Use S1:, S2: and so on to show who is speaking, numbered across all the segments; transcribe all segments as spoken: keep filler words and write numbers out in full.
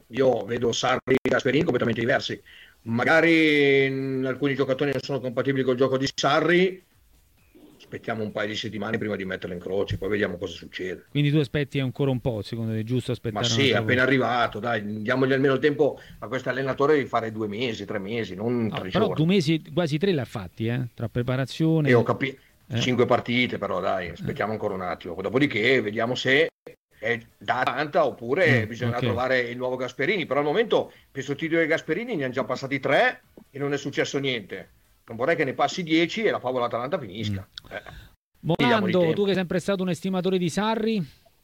S1: io vedo Sarri e Gasperini completamente diversi. Magari mh, alcuni giocatori non sono compatibili col gioco di Sarri, aspettiamo un paio di settimane prima di metterlo in croce, poi vediamo cosa succede.
S2: Quindi tu aspetti ancora un po', secondo te è giusto
S1: Ma
S2: aspettare
S1: sì, è
S2: un'altra
S1: appena
S2: cosa?
S1: arrivato, dai, diamogli almeno il tempo a questo allenatore di fare due mesi, tre mesi, non
S2: No,
S1: tre
S2: però due
S1: giorni.
S2: mesi, quasi tre l'ha fatti, eh? Tra
S1: E ho
S2: preparazione.
S1: capito,
S2: eh,
S1: cinque partite, però dai,
S2: eh.
S1: aspettiamo ancora un attimo. Dopodiché vediamo se è da tanta oppure
S2: Mm,
S1: bisognerà
S2: ok.
S1: trovare il nuovo Gasperini. Però al momento, per sostituire Gasperini, ne hanno già passati tre e non è successo niente. Non vorrei che ne passi dieci e la favola Atalanta
S2: Mm.
S1: finisca. Eh, diamogli
S2: Morando, tu che
S1: tempo.
S2: sei sempre stato un estimatore di Sarri?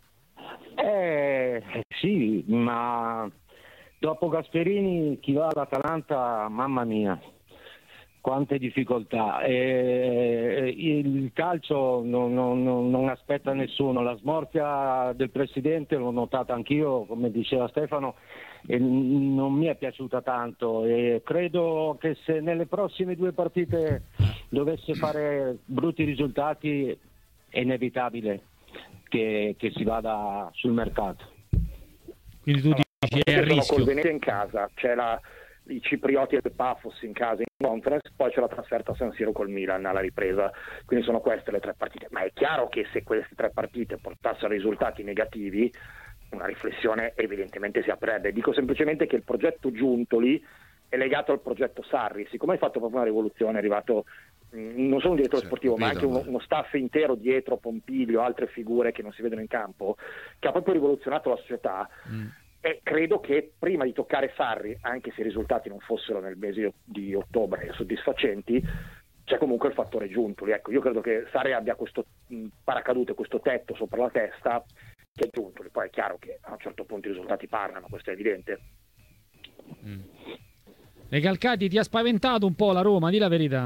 S3: Eh, sì, ma dopo Gasperini chi va all'Atalanta, mamma mia, quante difficoltà. Eh, il calcio non, non- non- non aspetta nessuno, la smorfia del presidente l'ho notata anch'io, come diceva Stefano, e non mi è piaciuta tanto e credo che se nelle prossime due partite dovesse fare brutti risultati è inevitabile che, che si vada sul mercato.
S2: Quindi tu
S4: Allora,
S2: dici è a
S4: sono col
S2: rischio.
S4: Venezia in casa, c'è la, i ciprioti e il Pafos in casa in conference, poi c'è la trasferta a San Siro col Milan alla ripresa, quindi sono queste le tre partite. Ma è chiaro che se queste tre partite portassero risultati negativi, una riflessione evidentemente si aprirebbe. Dico semplicemente che il progetto Giuntoli è legato al progetto Sarri. Siccome hai fatto proprio una rivoluzione, è arrivato mh, non solo un direttore
S5: Sì,
S4: sportivo, ma
S5: capito,
S4: anche uno,
S5: ma-
S4: uno staff intero dietro, Pompilio, altre figure che non si vedono in campo, che ha proprio rivoluzionato la società.
S2: Mm.
S4: E credo che prima di toccare Sarri, anche se i risultati non fossero nel mese di ottobre soddisfacenti, c'è comunque il fattore Giuntoli. Ecco, io credo che Sarri abbia questo mh, paracadute, questo tetto sopra la testa che è Giuntoli. Poi è chiaro che a un certo punto i risultati parlano, questo è evidente.
S2: Mm. Recalcati, ti ha spaventato un po' la Roma, di la verità.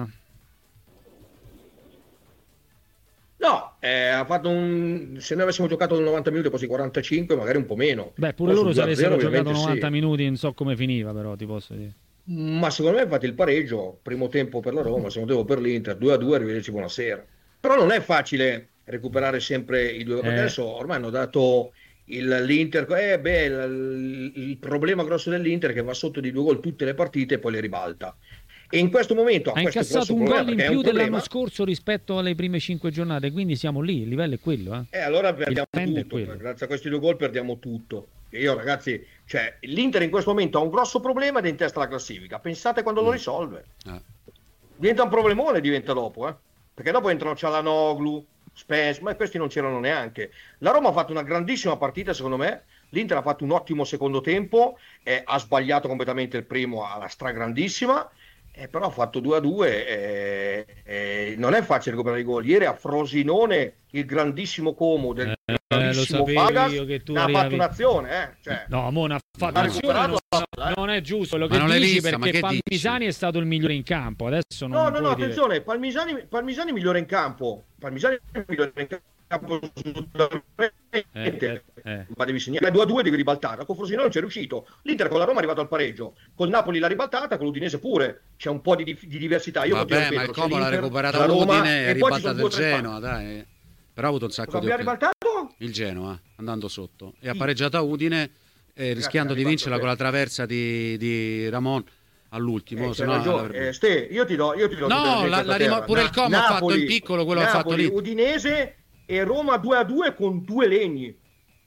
S1: No, eh, ha fatto un... se noi avessimo giocato novanta minuti, poi quarantacinque, magari un po' meno.
S2: Beh, pure
S1: Poi
S2: loro
S1: sul
S2: se
S1: due a zero
S2: avessero giocato
S1: ovviamente
S2: novanta
S1: sì.
S2: minuti, non so come finiva, però ti posso dire.
S1: Ma secondo me infatti il pareggio, primo tempo per la Roma, secondo tempo per l'Inter, due a due, arrivederci, buonasera. Però non è facile recuperare sempre i due, perché
S2: Eh,
S1: adesso ormai hanno dato il- l'Inter, eh, beh, il, il problema grosso dell'Inter è che va sotto di due gol tutte le partite e poi le ribalta. E in questo momento ha
S2: ha
S1: questo
S2: incassato
S1: grosso
S2: un
S1: problema
S2: gol in
S1: perché è un
S2: più dell'anno
S1: problema,
S2: scorso rispetto alle prime cinque giornate, quindi siamo lì, il livello è quello. Eh.
S1: e allora
S2: Il
S1: perdiamo
S2: trend è
S1: tutto.
S2: quello.
S1: Grazie a questi due gol perdiamo tutto. E io ragazzi, cioè, l'Inter in questo momento ha un grosso problema ed è in testa alla classifica. Pensate quando lo
S5: Mm.
S1: risolve.
S5: Ah.
S1: Diventa un problemone, diventa dopo, eh? Perché dopo entrano Cialanoglu, Spence, ma questi non c'erano neanche. La Roma ha fatto una grandissima partita, secondo me. L'Inter ha fatto un ottimo secondo tempo, eh, ha sbagliato completamente il primo alla stragrandissima, eh, però ha fatto due a due. Eh, eh, non è facile recuperare i gol. Ieri a Frosinone, il grandissimo Como del
S2: Eh, lo
S1: grandissimo
S2: sapevo
S1: Fagas,
S2: io che tu
S1: ne ha fatto
S2: arrivavi.
S1: un'azione, eh? Cioè,
S2: No, Mona ha fatto
S1: ha
S2: azione, non,
S1: recuperato la palla, eh.
S2: non è giusto quello
S5: Ma
S2: che
S5: non l'hai
S2: dici
S5: vista, ma
S2: perché
S5: che
S2: Palmisani
S5: dici?
S2: è stato il migliore in campo. Adesso
S1: No,
S2: non
S1: no, no,
S2: puoi dire.
S1: attenzione, Palmisani, Palmisani migliore in campo. Palmisani migliore in campo assolutamente.
S2: Eh, eh, eh.
S1: Ma devi segnare due a due, devi ribaltare. Con Frosinone non c'è riuscito. L'Inter con la Roma è arrivato al pareggio. Col Napoli l'ha ribaltata, con l'Udinese pure. C'è un po' di, dif- di diversità. Io continuo a
S5: Vabbè, ma il
S1: ripeterlo, c'è
S5: Como l'ha
S1: l'Inter,
S5: recuperata
S1: c'è la Roma
S5: Udine e
S1: e poi ci
S5: ribaltata
S1: sono
S5: il
S1: due o tre
S5: Genoa,
S1: squadre.
S5: dai. Però ha avuto un sacco
S1: Cosa
S5: di
S1: abbiamo
S5: occasioni.
S1: ribaltato?
S5: Il Genoa, andando sotto. E ha
S1: Sì.
S5: pareggiato a Udine, eh, rischiando
S1: ha
S5: di
S1: ribaltato
S5: vincerla con la
S1: bene.
S5: traversa di, di Ramon all'ultimo.
S1: Eh,
S5: se
S1: c'hai
S5: no
S1: ragione.
S5: l'avrebbe-
S1: Eh, Ste, io ti do, io ti do tutte le
S5: No,
S1: mie
S5: la,
S1: carta
S5: la
S1: a
S5: rimo-
S1: terra.
S5: pure il
S1: Na-
S5: Como ha fatto in
S1: Napoli,
S5: piccolo quello che ha fatto
S1: Napoli,
S5: lì.
S1: Udinese e Roma due a due con due legni.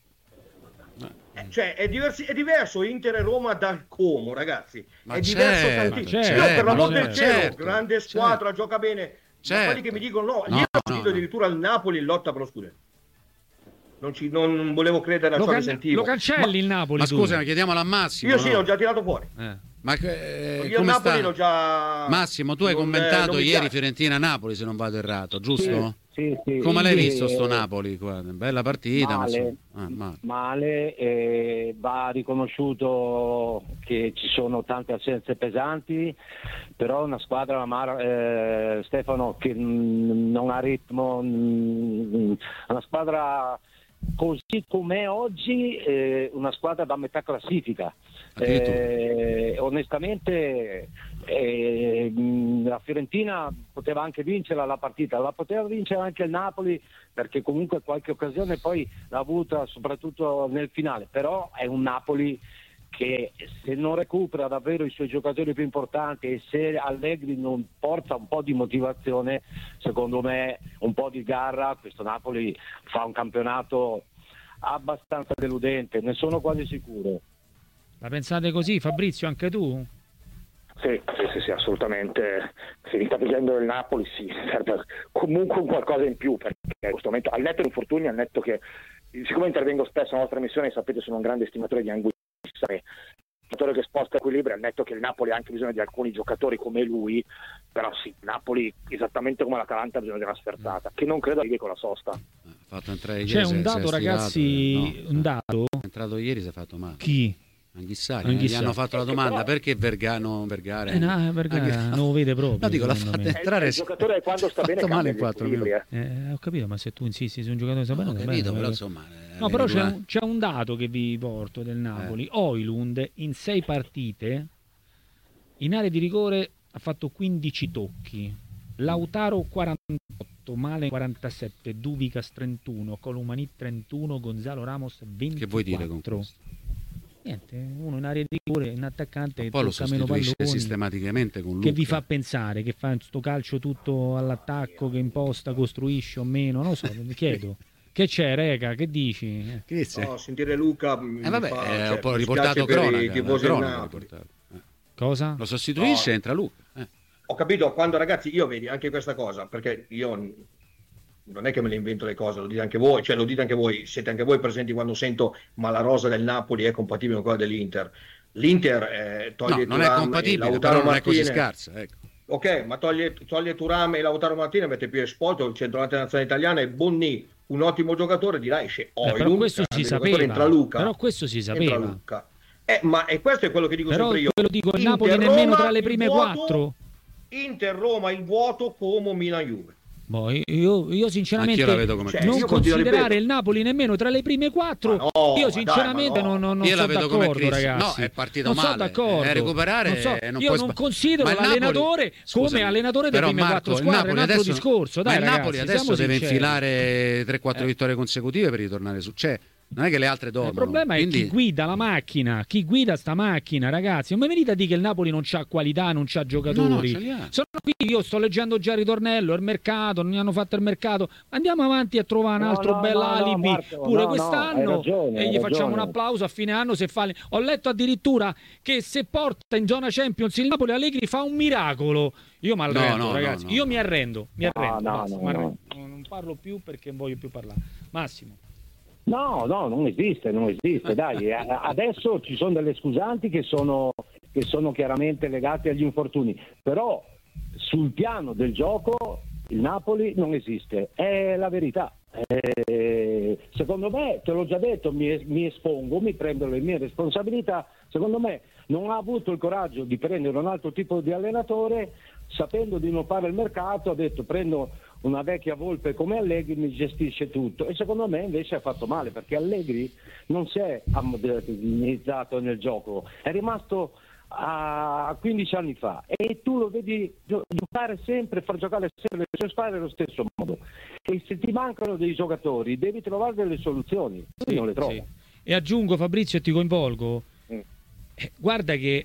S1: Eh, Cioè, è, diversi- è diverso Inter e Roma dal Como, ragazzi.
S5: Ma
S1: È diverso
S5: certo,
S1: tantissimo.
S2: certo,
S1: Io, per l'amor
S2: certo,
S1: del cielo,
S5: certo,
S1: grande squadra, gioca bene. Ma
S5: certo.
S1: quelli che mi dicono no,
S5: No,
S1: io ho
S5: no,
S1: sentito
S5: no.
S1: addirittura il Napoli in lotta per lo scudetto. Non, ci, non volevo credere a
S2: Lo,
S1: ciò che
S2: can-
S1: sentivo.
S2: lo cancelli il Napoli
S5: Ma
S2: tu?
S5: scusa, chiediamolo a Massimo.
S1: Io sì,
S5: no?
S1: l'ho già tirato fuori.
S2: Eh.
S5: Ma eh,
S1: Io il
S5: come
S1: Napoli
S5: sta?
S1: l'ho già...
S5: Massimo, tu hai
S1: non-
S5: commentato
S1: non mi
S5: ieri
S1: piace.
S5: Fiorentina-Napoli, se non vado errato, giusto?
S3: Sì, sì.
S5: Come l'hai
S3: Sì,
S5: visto sto
S3: eh,
S5: Napoli? Qua? Bella partita, ma
S3: Male,
S5: insomma, ah, male.
S3: male eh, va riconosciuto che ci sono tante assenze pesanti, però una squadra, Mar- eh, Stefano, che mm, non ha ritmo, mm, una squadra così com'è oggi, eh, una squadra da metà classifica.
S5: Addirittura.
S3: Eh, onestamente eh, mh, la Fiorentina poteva anche vincerla la partita, la poteva vincere anche il Napoli perché comunque qualche occasione poi l'ha avuta soprattutto nel finale, però è un Napoli che se non recupera davvero i suoi giocatori più importanti e se Allegri non porta un po' di motivazione, secondo me un po' di garra, questo Napoli fa un campionato abbastanza deludente, ne sono quasi sicuro.
S2: La pensate così, Fabrizio, anche tu?
S4: Sì, sì, sì, sì, assolutamente. Se mi sta piacendo il Napoli, sì, serve comunque un qualcosa in più, perché in questo momento, al netto di infortuni, al netto che, siccome intervengo spesso nella nostra missione, sapete, sono un grande stimatore di Anguissa, un giocatore che sposta equilibrio, al netto che il Napoli ha anche bisogno di alcuni giocatori come lui, però sì, Napoli, esattamente come l'Atalanta, ha bisogno di una sferzata, che non credo arrivi con la sosta.
S5: Ha fatto entrare ieri,
S2: C'è
S5: si-
S2: un
S5: si
S2: dato,
S5: è
S2: ragazzi,
S5: stirato, eh, no,
S2: un dato?
S5: è entrato ieri, si è fatto male.
S2: Chi?
S5: Anghissari,
S2: Anghissari.
S5: gli hanno fatto la domanda perché Vergano Vergara
S2: Eh, no, Vergara
S5: Anche-
S2: non lo vede proprio.
S5: no, dico, l'ha
S2: secondo
S5: fatta
S2: me.
S5: entrare,
S4: Eh, il giocatore quando sta
S5: ha
S4: bene
S5: fatto male in
S4: cambia gli
S5: quattro
S4: equilibri,
S5: minuti.
S2: Eh, ho capito, ma se tu insisti su un giocatore che sta bene,
S5: Ho
S2: sta
S5: capito,
S2: bene,
S5: però
S2: eh.
S5: insomma eh,
S2: No, però c'è
S5: vedi,
S2: un, c'è un dato che vi porto del Napoli.
S5: Eh.
S2: Højlund in sei partite in area di rigore ha fatto quindici tocchi. Lautaro quarantotto, Malen quarantasette, Duvicas trentuno, Colomani trentuno, Gonzalo Ramos ventiquattro.
S5: Che vuoi dire con questo?
S2: Niente, uno in area di rigore, un attaccante che
S5: Poi lo
S2: tocca meno
S5: sostituisce
S2: palloni.
S5: sistematicamente con Luca.
S2: Che vi fa pensare? Che fa sto calcio tutto all'attacco, che imposta, costruisce o meno? Non lo so, mi chiedo. Che c'è, Rega? Che dici? Eh.
S5: Che dice?
S1: No, sentire Luca mi
S5: Eh vabbè,
S1: fa,
S5: è
S1: cioè,
S5: un po'
S1: mi
S5: riportato
S1: spiace per i
S5: cronaca,
S1: tifosi del
S5: cronaca
S1: Napoli.
S5: riportato. Eh.
S2: Cosa?
S5: Lo sostituisce e
S1: No.
S5: entra Luca. Eh.
S1: Ho capito, quando ragazzi, io vedi anche questa cosa, perché io non è che me le invento le cose, lo dite anche voi, cioè lo dite anche voi, siete anche voi presenti quando sento ma la rosa del Napoli è compatibile con quella dell'Inter. L'Inter eh, toglie
S5: No, non è
S1: Thuram e
S5: compatibile,
S1: Lautaro
S5: però non è così
S1: Martinez.
S5: scarsa. Ecco.
S1: Ok, ma toglie, toglie Thuram e Lautaro Martinez, mette più Esposito, il centravanti nazionale italiana e Bonni, un ottimo giocatore, dirà esce
S2: Eh, però
S1: Højlund,
S2: questo si
S1: grande giocatore,
S2: sapeva.
S1: entra Luca.
S2: Però questo si
S1: entra
S2: sapeva.
S1: Luca. Eh, ma e questo è quello che dico
S2: Però
S1: sempre io.
S2: quello dico, il
S1: Inter,
S2: Napoli nemmeno
S1: Roma,
S2: tra le
S1: il
S2: prime
S1: vuoto,
S2: quattro.
S1: Inter Roma il vuoto come Milan Juve.
S2: Boh, io, io sinceramente
S5: Anch'io la vedo come
S1: Cioè,
S2: non
S1: io continuo a
S2: considerare
S1: ripetere.
S2: il Napoli nemmeno tra le prime quattro.
S1: Ma no,
S2: io
S1: ma
S2: sinceramente
S1: dai, ma no.
S2: non, non, non
S5: Io la
S2: sono
S5: vedo come
S2: d'accordo,
S5: crisi.
S2: ragazzi.
S5: No, è partito
S2: non
S5: male.
S2: sono d'accordo.
S5: È recuperare,
S2: Non so,
S5: non
S2: io
S5: puoi
S2: non
S5: sba-
S2: considero
S5: Ma il Napoli-
S2: l'allenatore
S5: scusami,
S2: come allenatore delle
S5: però
S2: prime
S5: Marco,
S2: quattro
S5: il
S2: squadre. È un
S5: Napoli
S2: altro
S5: adesso-
S2: discorso. Dai,
S5: ma il
S2: ragazzi,
S5: Napoli adesso
S2: siamo
S5: deve
S2: sinceri.
S5: infilare tre quattro
S2: Eh.
S5: vittorie consecutive per ritornare su. Cioè, non è che le altre dormono.
S2: Il problema è
S5: Quindi-
S2: chi guida la macchina, chi guida sta macchina, ragazzi. Non mi venite a dire che il Napoli non c'ha qualità, non c'ha giocatori.
S5: No, no, ce li ha.
S2: Sono qui, io sto leggendo già il ritornello, il mercato, non hanno fatto il mercato. Andiamo avanti a trovare un
S3: No,
S2: altro
S3: no,
S2: bel
S3: no, no,
S2: alibi
S3: Marco,
S2: pure
S3: no, no,
S2: quest'anno
S3: hai ragione,
S2: e
S3: hai
S2: gli facciamo un
S3: ragione.
S2: applauso a fine anno se fa. Ho letto addirittura che se porta in zona Champions il Napoli, Allegri fa un miracolo. Io mi arrendo,
S5: No, no,
S2: ragazzi.
S5: no, no.
S2: Io mi arrendo, mi
S3: No,
S2: arrendo.
S3: no,
S2: basta,
S3: no,
S2: mi arrendo.
S3: no.
S2: Non parlo più perché non voglio più parlare. Massimo.
S3: No, no, non esiste, non esiste. Dai, a- adesso ci sono delle scusanti che sono, che sono chiaramente legate agli infortuni, però sul piano del gioco il Napoli non esiste, è la verità. Eh, secondo me, te l'ho già detto, mi, es- mi espongo, mi prendo le mie responsabilità. Secondo me non ha avuto il coraggio di prendere un altro tipo di allenatore, sapendo di non fare il mercato, ha detto prendo una vecchia volpe come Allegri, mi gestisce tutto, e secondo me invece ha fatto male, perché Allegri non si è modernizzato nel gioco, è rimasto a quindici anni fa e tu lo vedi gio- giocare sempre, far giocare sempre le sue squadre allo stesso modo, e se ti mancano dei giocatori devi trovare delle soluzioni. Lui
S2: Sì,
S3: non le trova.
S2: sì. E aggiungo, Fabrizio, e ti coinvolgo.
S4: Mm.
S2: Eh, guarda che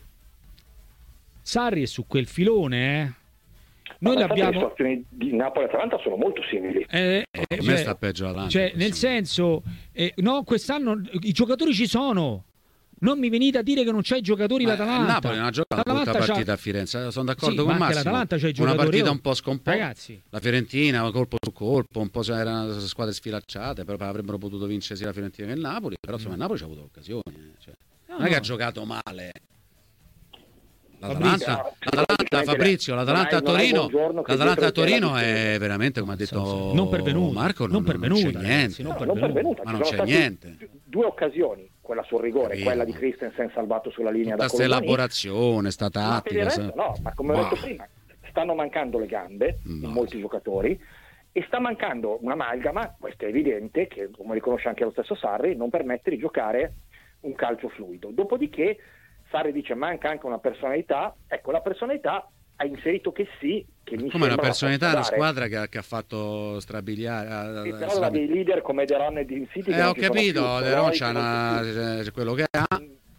S2: Sarri è su quel filone, eh. Noi
S4: Ma infatti le
S2: l'abbiamo.
S4: situazioni di Napoli e Atalanta sono molto simili.
S2: Eh, eh,
S5: Per me
S2: cioè,
S5: sta peggio l'Atalanta,
S2: cioè, nel
S5: questo.
S2: senso, eh, no, quest'anno i giocatori ci sono. Non mi venite a dire che non c'è i giocatori
S5: Ma
S2: l'Atalanta.
S5: il Napoli non ha giocato tutta la
S2: L'Atalanta
S5: partita
S2: c'ha-
S5: a Firenze, sono d'accordo
S2: Sì,
S5: con
S2: ma anche
S5: Massimo.
S2: l'Atalanta c'ha i
S5: Una
S2: giocatori,
S5: partita
S2: oh.
S5: un po' scomposta.
S2: Ragazzi.
S5: La Fiorentina colpo su colpo, un po' erano squadre sfilacciate, però avrebbero potuto vincere sia la Fiorentina che il Napoli, però insomma il Napoli ci ha avuto occasioni, eh, cioè,
S2: No,
S5: non è che
S2: no.
S5: ha giocato male.
S2: Fabrizio.
S5: L'Atalanta, l'Atalanta Fabrizio, l'Atalanta a
S4: Non hai- non hai
S5: Torino,
S4: buongiorno che
S5: l'Atalanta a
S4: dietro c'è la
S5: Torino è
S4: vittoria.
S5: veramente, come ha detto
S2: Non pervenuta.
S5: Marco,
S2: Non
S5: non,
S2: pervenuta,
S5: c'è
S2: ragazzi,
S5: niente.
S2: non
S4: No,
S2: pervenuta.
S4: non pervenuta,
S5: Ma
S4: ci
S5: non
S4: sono
S5: c'è
S4: state
S5: niente.
S4: due occasioni, quella sul rigore,
S5: Capito.
S4: quella di Christensen salvato sulla linea
S5: Tutta
S4: da
S5: questa
S4: Colomani.
S5: elaborazione, sta
S4: Ma per il
S5: tattica.
S4: resto
S5: sa-
S4: no, ma come ho
S5: Ma-
S4: detto prima, stanno mancando le gambe
S5: No.
S4: in molti giocatori e sta mancando un'amalgama, questo è evidente, che come riconosce anche lo stesso Sarri, non permette di giocare un calcio fluido. Dopodiché Sarri dice manca anche una personalità, ecco la personalità ha inserito che sì, che mi
S5: Come una
S4: sembra la
S5: personalità,
S4: possa
S5: una
S4: dare.
S5: squadra che ha, che ha fatto strabiliare.
S4: Sì,
S5: eh,
S4: però
S5: strabi-
S4: aveva dei leader come De Ron e Dean City che
S5: Eh,
S4: non
S5: ho
S4: ci sono
S5: capito,
S4: più,
S5: De Ron
S4: Roy,
S5: c'ha
S4: che non
S5: una-
S4: ci sono
S5: c'è quello che ha.
S4: più.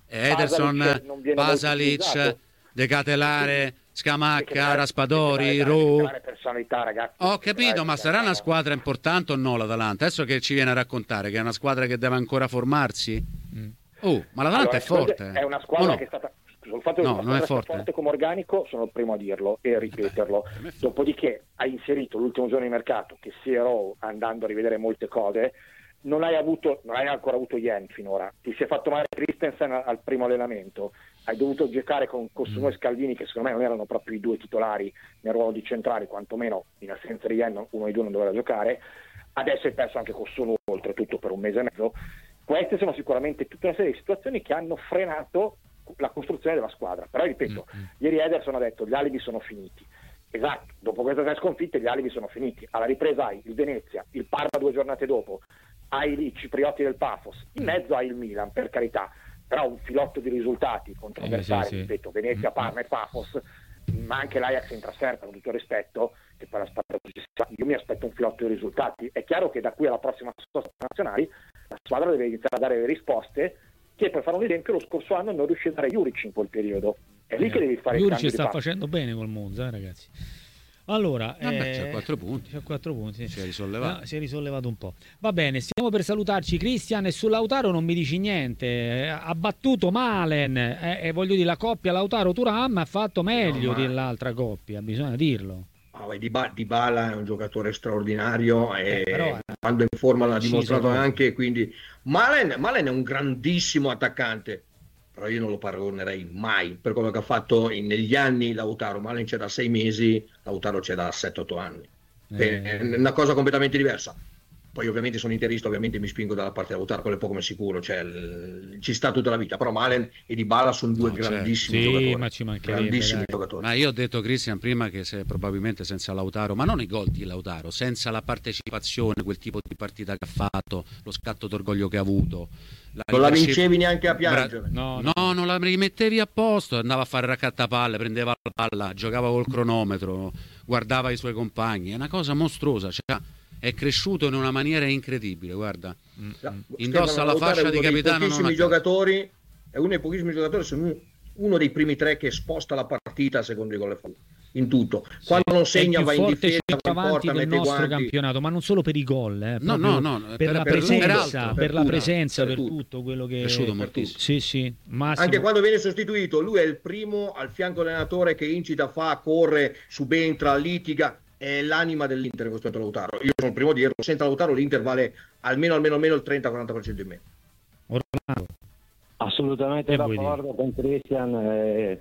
S5: Ederson,
S4: Pasalic non viene molto
S5: Pasalic,
S4: utilizzato.
S5: De Catelare, Scamacca,
S4: Perché
S5: Raspadori,
S4: perché
S5: Ru.
S4: perché personalità, ragazzi.
S5: Ho capito, ma sarà una squadra importante o no l'Atalanta? Adesso che ci viene a raccontare che è una squadra che deve ancora formarsi?
S2: Mm.
S5: Oh, ma l'Atalanta
S4: Allora,
S5: è forte.
S4: È una squadra
S5: O no?
S4: che è stata sul fatto che
S5: No,
S4: una
S5: non è
S4: squadra sia
S5: forte.
S4: forte come organico, sono il primo a dirlo e a ripeterlo.
S5: Per me è forte.
S4: Dopodiché hai inserito l'ultimo giorno di mercato, che sì, ero andando a rivedere molte cose, non hai avuto, non hai ancora avuto Yen finora. Ti si è fatto male Christensen al, al primo allenamento, hai dovuto giocare con Cossumò e Scalvini, che secondo me non erano proprio i due titolari nel ruolo di centrali, quantomeno in assenza di Yen uno dei due non doveva giocare. Adesso hai perso anche Cossumò, oltretutto per un mese e mezzo. Queste sono sicuramente tutta una serie di situazioni che hanno frenato la costruzione della squadra. Però ripeto,
S2: Mm-hmm.
S4: ieri Ederson ha detto gli alibi sono finiti. Esatto, dopo queste tre sconfitte gli alibi sono finiti. Alla ripresa hai il Venezia, il Parma due giornate dopo, hai i ciprioti del Pafos, in mezzo hai il Milan, per carità, però un filotto di risultati contro
S2: Eh,
S4: avversari,
S2: sì, sì.
S4: ripeto, Venezia, Parma e Pafos, ma anche l'Ajax in trasferta, con tutto il rispetto, che poi la squadra, io mi aspetto un filotto di risultati. È chiaro che da qui alla prossima sosta nazionali la squadra deve iniziare a dare le risposte, che per fare un esempio lo scorso anno non riuscì a dare Juric in quel periodo. È lì che devi fare il
S2: Juric
S4: cambio di
S2: sta
S4: passo.
S2: facendo bene col Monza, eh, ragazzi. Allora,
S5: Vabbè,
S2: eh,
S5: c'ha quattro punti.
S2: c'ha quattro punti.
S5: Si è risollevato.
S2: Ah, si è risollevato un po'. Va bene, stiamo per salutarci. Cristian, e su Lautaro non mi dici niente. Eh, Ha battuto Malen, eh, e voglio dire, la coppia Lautaro-Thuram ha fatto meglio
S1: No, ma-
S2: dell'altra coppia, bisogna dirlo.
S1: Ah, beh, Dyba- Dybala è un giocatore straordinario e
S2: Eh, però-
S1: quando è in forma l'ha
S2: Ucciso
S1: dimostrato
S2: proprio.
S1: anche, quindi Malen, Malen è un grandissimo attaccante, però io non lo paragonerei mai per quello che ha fatto in- negli anni Lautaro. Malen c'è da sei mesi, Lautaro c'è da sette otto anni.
S2: Eh.
S1: È una cosa completamente diversa. Poi ovviamente sono interista, ovviamente mi spingo dalla parte di Lautaro, quello è poco ma sicuro, cioè, l- ci sta tutta la vita, però Malen e Dybala sono due
S5: No, certo.
S1: grandissimi
S2: Sì,
S1: giocatori,
S2: ma ci mancherebbe,
S1: grandissimi
S2: dai.
S1: giocatori.
S5: Ma io ho detto, Cristian, prima che se probabilmente senza Lautaro, ma non i gol di Lautaro, senza la partecipazione, quel tipo di partita che ha fatto, lo scatto d'orgoglio che ha avuto.
S1: Non la
S5: leadership-
S1: vincevi neanche a
S5: Bra-
S1: piangere.
S2: No,
S5: No, non la rimettevi a posto, andava a fare raccattapalle, prendeva la palla, giocava col cronometro, guardava i suoi compagni, è una cosa mostruosa, cioè, è cresciuto in una maniera incredibile, guarda. Indossa
S1: Stefano
S5: la
S1: Lautaro
S5: fascia
S1: è
S5: di
S1: uno dei
S5: capitano non
S1: pochissimi
S5: a caso.
S1: giocatori, è uno dei pochissimi giocatori, se non uno dei primi tre che sposta la partita secondo i gol e falli, in tutto. Quando non segna
S2: è il
S1: va
S2: più
S1: in
S2: forte
S1: difesa, va in
S2: centravanti
S1: porta,
S2: del
S1: mette i
S2: nostro
S1: guanti.
S2: campionato, ma non solo per i gol, eh,
S5: No,
S2: proprio
S5: no, no,
S2: per,
S5: per-
S2: la
S1: per
S2: presenza,
S5: tutto,
S2: per,
S1: per
S2: la
S1: tutto,
S2: presenza,
S1: per
S2: per
S1: tutto.
S2: tutto quello che
S5: Cresciuto
S2: per
S5: moltissimo.
S2: Sì, sì, Massimo.
S1: Anche quando viene sostituito, lui è il primo al fianco dell'allenatore che incita, fa, corre, subentra, litiga, è l'anima dell'Inter rispetto a Lautaro. Io sono il primo a dirlo, senza Lautaro l'Inter vale almeno almeno almeno il trenta quaranta per cento in meno.
S2: Orlando.
S3: Assolutamente
S2: Che vuoi
S3: d'accordo con Christian, eh,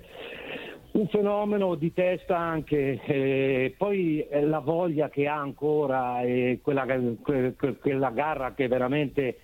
S3: un fenomeno di testa anche, eh, poi eh, la voglia che ha ancora, eh, quella, que- que- quella garra che veramente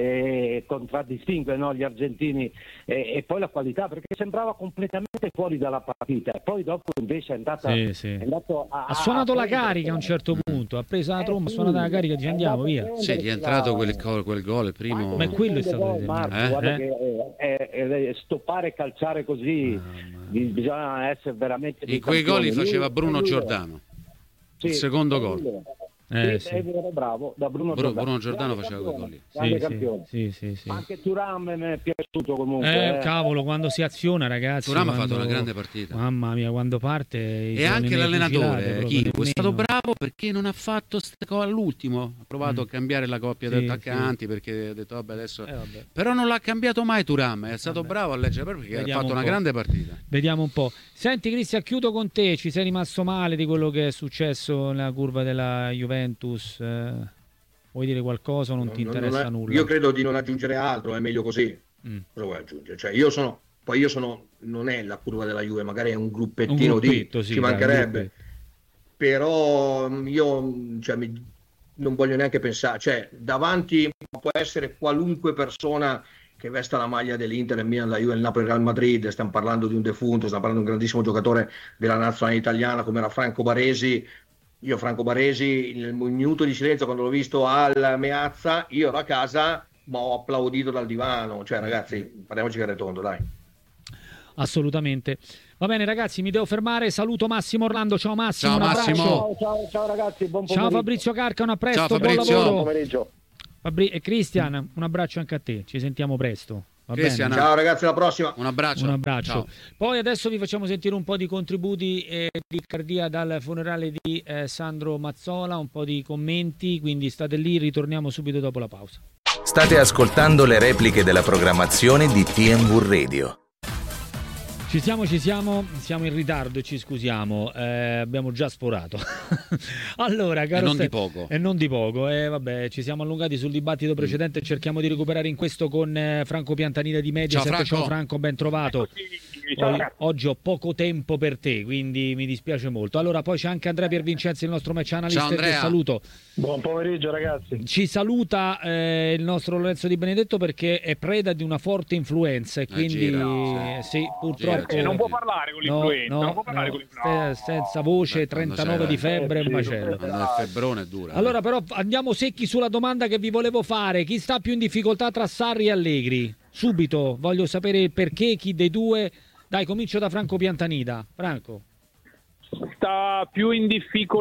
S3: eh, contraddistingue, no, gli argentini, eh, e poi la qualità, perché sembrava completamente fuori dalla partita, e poi dopo invece è andata
S2: Sì, sì.
S3: è andato a,
S2: Ha suonato
S3: a
S2: la
S3: prendere-
S2: carica a un certo punto, ha preso la
S3: Eh,
S2: tromba, ha
S3: sì,
S2: suonato la carica e dice
S3: è
S2: andiamo
S3: andato a
S2: via.
S3: prendere
S5: Sì, gli è entrato
S3: la-
S5: quel, gol- quel gol, il primo.
S2: Ma quello è stato
S3: Gol, Marco,
S2: determinante.
S3: guarda
S2: Eh?
S3: che è- è- è- stoppare e calciare così
S2: Mamma
S3: bi- bisogna essere veramente dei
S5: In quei gol li
S3: campioni.
S5: faceva
S3: Lui-
S5: Bruno
S3: lui-
S5: Giordano.
S3: sì,
S5: il secondo
S3: è
S5: gol.
S3: vero.
S2: Eh,
S3: Sì,
S2: sì.
S3: è vero, bravo, da Bruno
S5: Bru-
S3: Giordano.
S5: Bruno Giordano
S3: Grande
S5: faceva quei
S3: campione,
S5: gol lì.
S3: grande
S2: Sì,
S3: campione.
S2: sì, sì, sì.
S3: Anche Thuram mi è piaciuto comunque.
S2: Eh,
S3: eh.
S2: cavolo, quando si aziona, ragazzi.
S5: Thuram ha
S2: quando-
S5: fatto una grande partita.
S2: Mamma mia, quando parte. i
S5: E anche
S2: giorni
S5: l'allenatore
S2: fucilate, proprio
S5: Chico è stato
S2: nemmeno.
S5: bravo perché non ha fatto ste cose all'ultimo. Ha provato
S2: Mm.
S5: a cambiare la coppia
S2: Sì,
S5: di attaccanti perché ha detto vabbè adesso.
S2: Eh, vabbè.
S5: Però non l'ha cambiato mai Thuram, è stato
S2: Vabbè.
S5: bravo a leggere perché
S2: Vediamo
S5: ha fatto
S2: un
S5: una
S2: po'.
S5: grande partita.
S2: Vediamo un po'. Senti, Cristian, chiudo con te. Ci sei rimasto male di quello che è successo nella curva della Juventus? Eh, vuoi dire qualcosa o non ti
S1: Non-
S2: interessa
S1: non è-
S2: nulla?
S1: Io credo di non aggiungere altro, è meglio così.
S2: Mm.
S1: Cosa vuoi aggiungere? Cioè, io sono, poi io sono, non è la curva della Juve, magari è un
S2: Un
S1: gruppettino
S2: gruppetto,
S1: di,
S2: sì,
S1: ci
S2: dai, un
S1: mancherebbe.
S2: gruppetto.
S1: Però mh, io mh, cioè, mi- non voglio neanche pensare, cioè davanti può essere qualunque persona che vesta la maglia dell'Inter, il Milan, la Juve, il Napoli, il Real Madrid, stiamo parlando di un defunto, stiamo parlando di un grandissimo giocatore della nazionale italiana come era Franco Baresi. Io Franco Baresi, nel minuto di silenzio quando l'ho visto al Meazza, io ero a casa ma ho applaudito dal divano, cioè ragazzi, parliamoci che è tondo, dai.
S2: Assolutamente. Va bene, ragazzi, mi devo fermare. Saluto Massimo Orlando. Ciao Massimo.
S5: Ciao,
S2: un
S5: Massimo.
S2: abbraccio.
S3: Ciao, ciao, ciao ragazzi, buon pomeriggio.
S2: Ciao Fabrizio Carcano, a presto,
S5: Ciao,
S2: buon
S5: Fabrizio.
S3: Buon
S2: lavoro.
S3: pomeriggio.
S2: Fabri- e Cristian, un abbraccio anche a te. Ci sentiamo presto. Va bene?
S1: Ciao ragazzi, alla prossima.
S5: Un abbraccio.
S2: Un abbraccio.
S5: Ciao.
S2: Poi adesso vi facciamo sentire un po' di contributi eh, di cardia dal funerale di eh, Sandro Mazzola, un po' di commenti, quindi state lì, ritorniamo subito dopo la pausa.
S6: State ascoltando le repliche della programmazione di T M V Radio.
S2: Ci siamo, ci siamo, siamo in ritardo e ci scusiamo, eh, abbiamo già sforato. Allora, caro
S5: e non
S2: Ste-
S5: di poco.
S2: E non di poco, eh, vabbè, ci siamo allungati sul dibattito precedente e cerchiamo di recuperare in questo con eh, Franco Piantanida di Mediaset.
S5: Ciao, Franco.
S2: Ciao Franco, ben trovato. Oggi, oggi ho poco tempo per te, quindi mi dispiace molto. Allora, poi c'è anche Andrea Piervincenzi, il nostro match analyst.
S5: Ciao, Andrea.
S2: Che saluto.
S7: Buon pomeriggio ragazzi.
S2: Ci saluta eh, il nostro Lorenzo Di Benedetto perché è preda di una forte influenza e quindi
S5: gira,
S2: sì, purtroppo
S5: gira,
S7: non può parlare con l'influenza,
S2: no,
S7: non può parlare
S2: no,
S7: con l'influenza.
S2: ste- senza voce,
S5: Beh, quando
S2: trentanove
S5: c'era-
S2: di febbre e
S7: Eh,
S2: un
S7: sì,
S2: macello.
S5: Quando il febbrone è dura.
S2: Allora però andiamo secchi sulla domanda che vi volevo fare. Chi sta più in difficoltà tra Sarri e Allegri? Subito, voglio sapere il perché, chi dei due. Dai, comincio da Franco Piantanida. Franco.
S7: Sta più in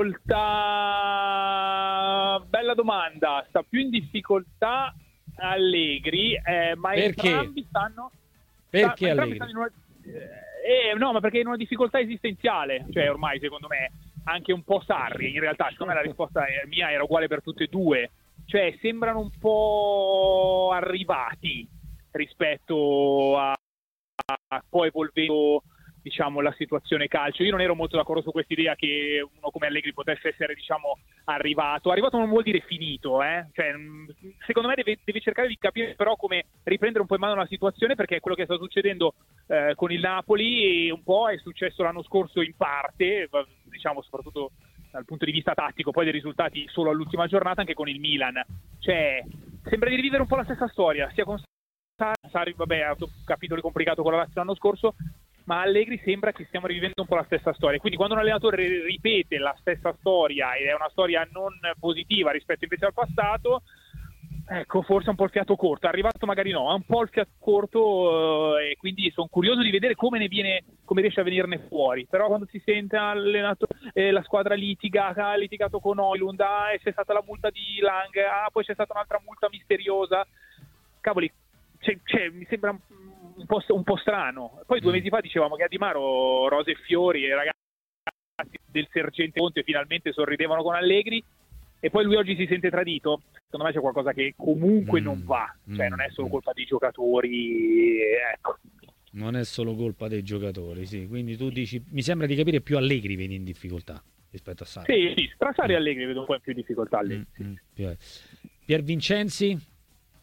S7: difficoltà, bella domanda, sta più in difficoltà Allegri, eh, ma
S2: Perché?
S7: entrambi stanno...
S2: Perché
S7: sta- ma
S2: Allegri?
S7: entrambi stanno in una, eh, no, ma perché in una difficoltà esistenziale, cioè ormai secondo me anche un po' Sarri, in realtà secondo me la risposta mia era uguale per tutte e due, cioè sembrano un po' arrivati rispetto a, a poi evolvendo, diciamo, la situazione calcio. Io non ero molto d'accordo su questa idea che uno come Allegri potesse essere, diciamo, arrivato. Arrivato non vuol dire finito, eh? Cioè, secondo me deve, deve cercare di capire però come riprendere un po' in mano la situazione, perché è quello che sta succedendo eh, con il Napoli e un po' è successo l'anno scorso in parte, diciamo soprattutto dal punto di vista tattico, poi dei risultati solo all'ultima giornata anche con il Milan. Cioè, sembra di rivivere un po' la stessa storia, sia con Sarri, vabbè, ha avuto un capitolo complicato con la Lazio l'anno scorso, ma Allegri sembra che stiamo rivivendo un po' la stessa storia. Quindi quando un allenatore ripete la stessa storia ed è una storia non positiva rispetto invece al passato, ecco, forse un po' il fiato corto. È arrivato magari no, ha un po' il fiato corto eh, e quindi sono curioso di vedere come ne viene, come riesce a venirne fuori. Però quando si sente allenatore, eh, la squadra litiga, ha litigato con Højlund, ah, e c'è stata la multa di Lang, ah, poi c'è stata un'altra multa misteriosa, cavoli, c'è, c'è, mi sembra un po', un po' strano. Poi due mesi fa dicevamo che a Di Maro rose e fiori e ragazzi del Sergente Conte finalmente sorridevano con Allegri, e poi lui oggi si sente tradito. Secondo me c'è qualcosa che comunque mm, non va, cioè mm, non è solo colpa dei giocatori, ecco.
S2: Non è solo colpa dei giocatori, sì. Quindi tu dici, mi sembra di capire, più Allegri viene in difficoltà rispetto a Sarri.
S7: Sì, sì, tra Sarri e Allegri vedo un po' in più difficoltà Allegri.
S2: Mm, mm, Piervincenzi?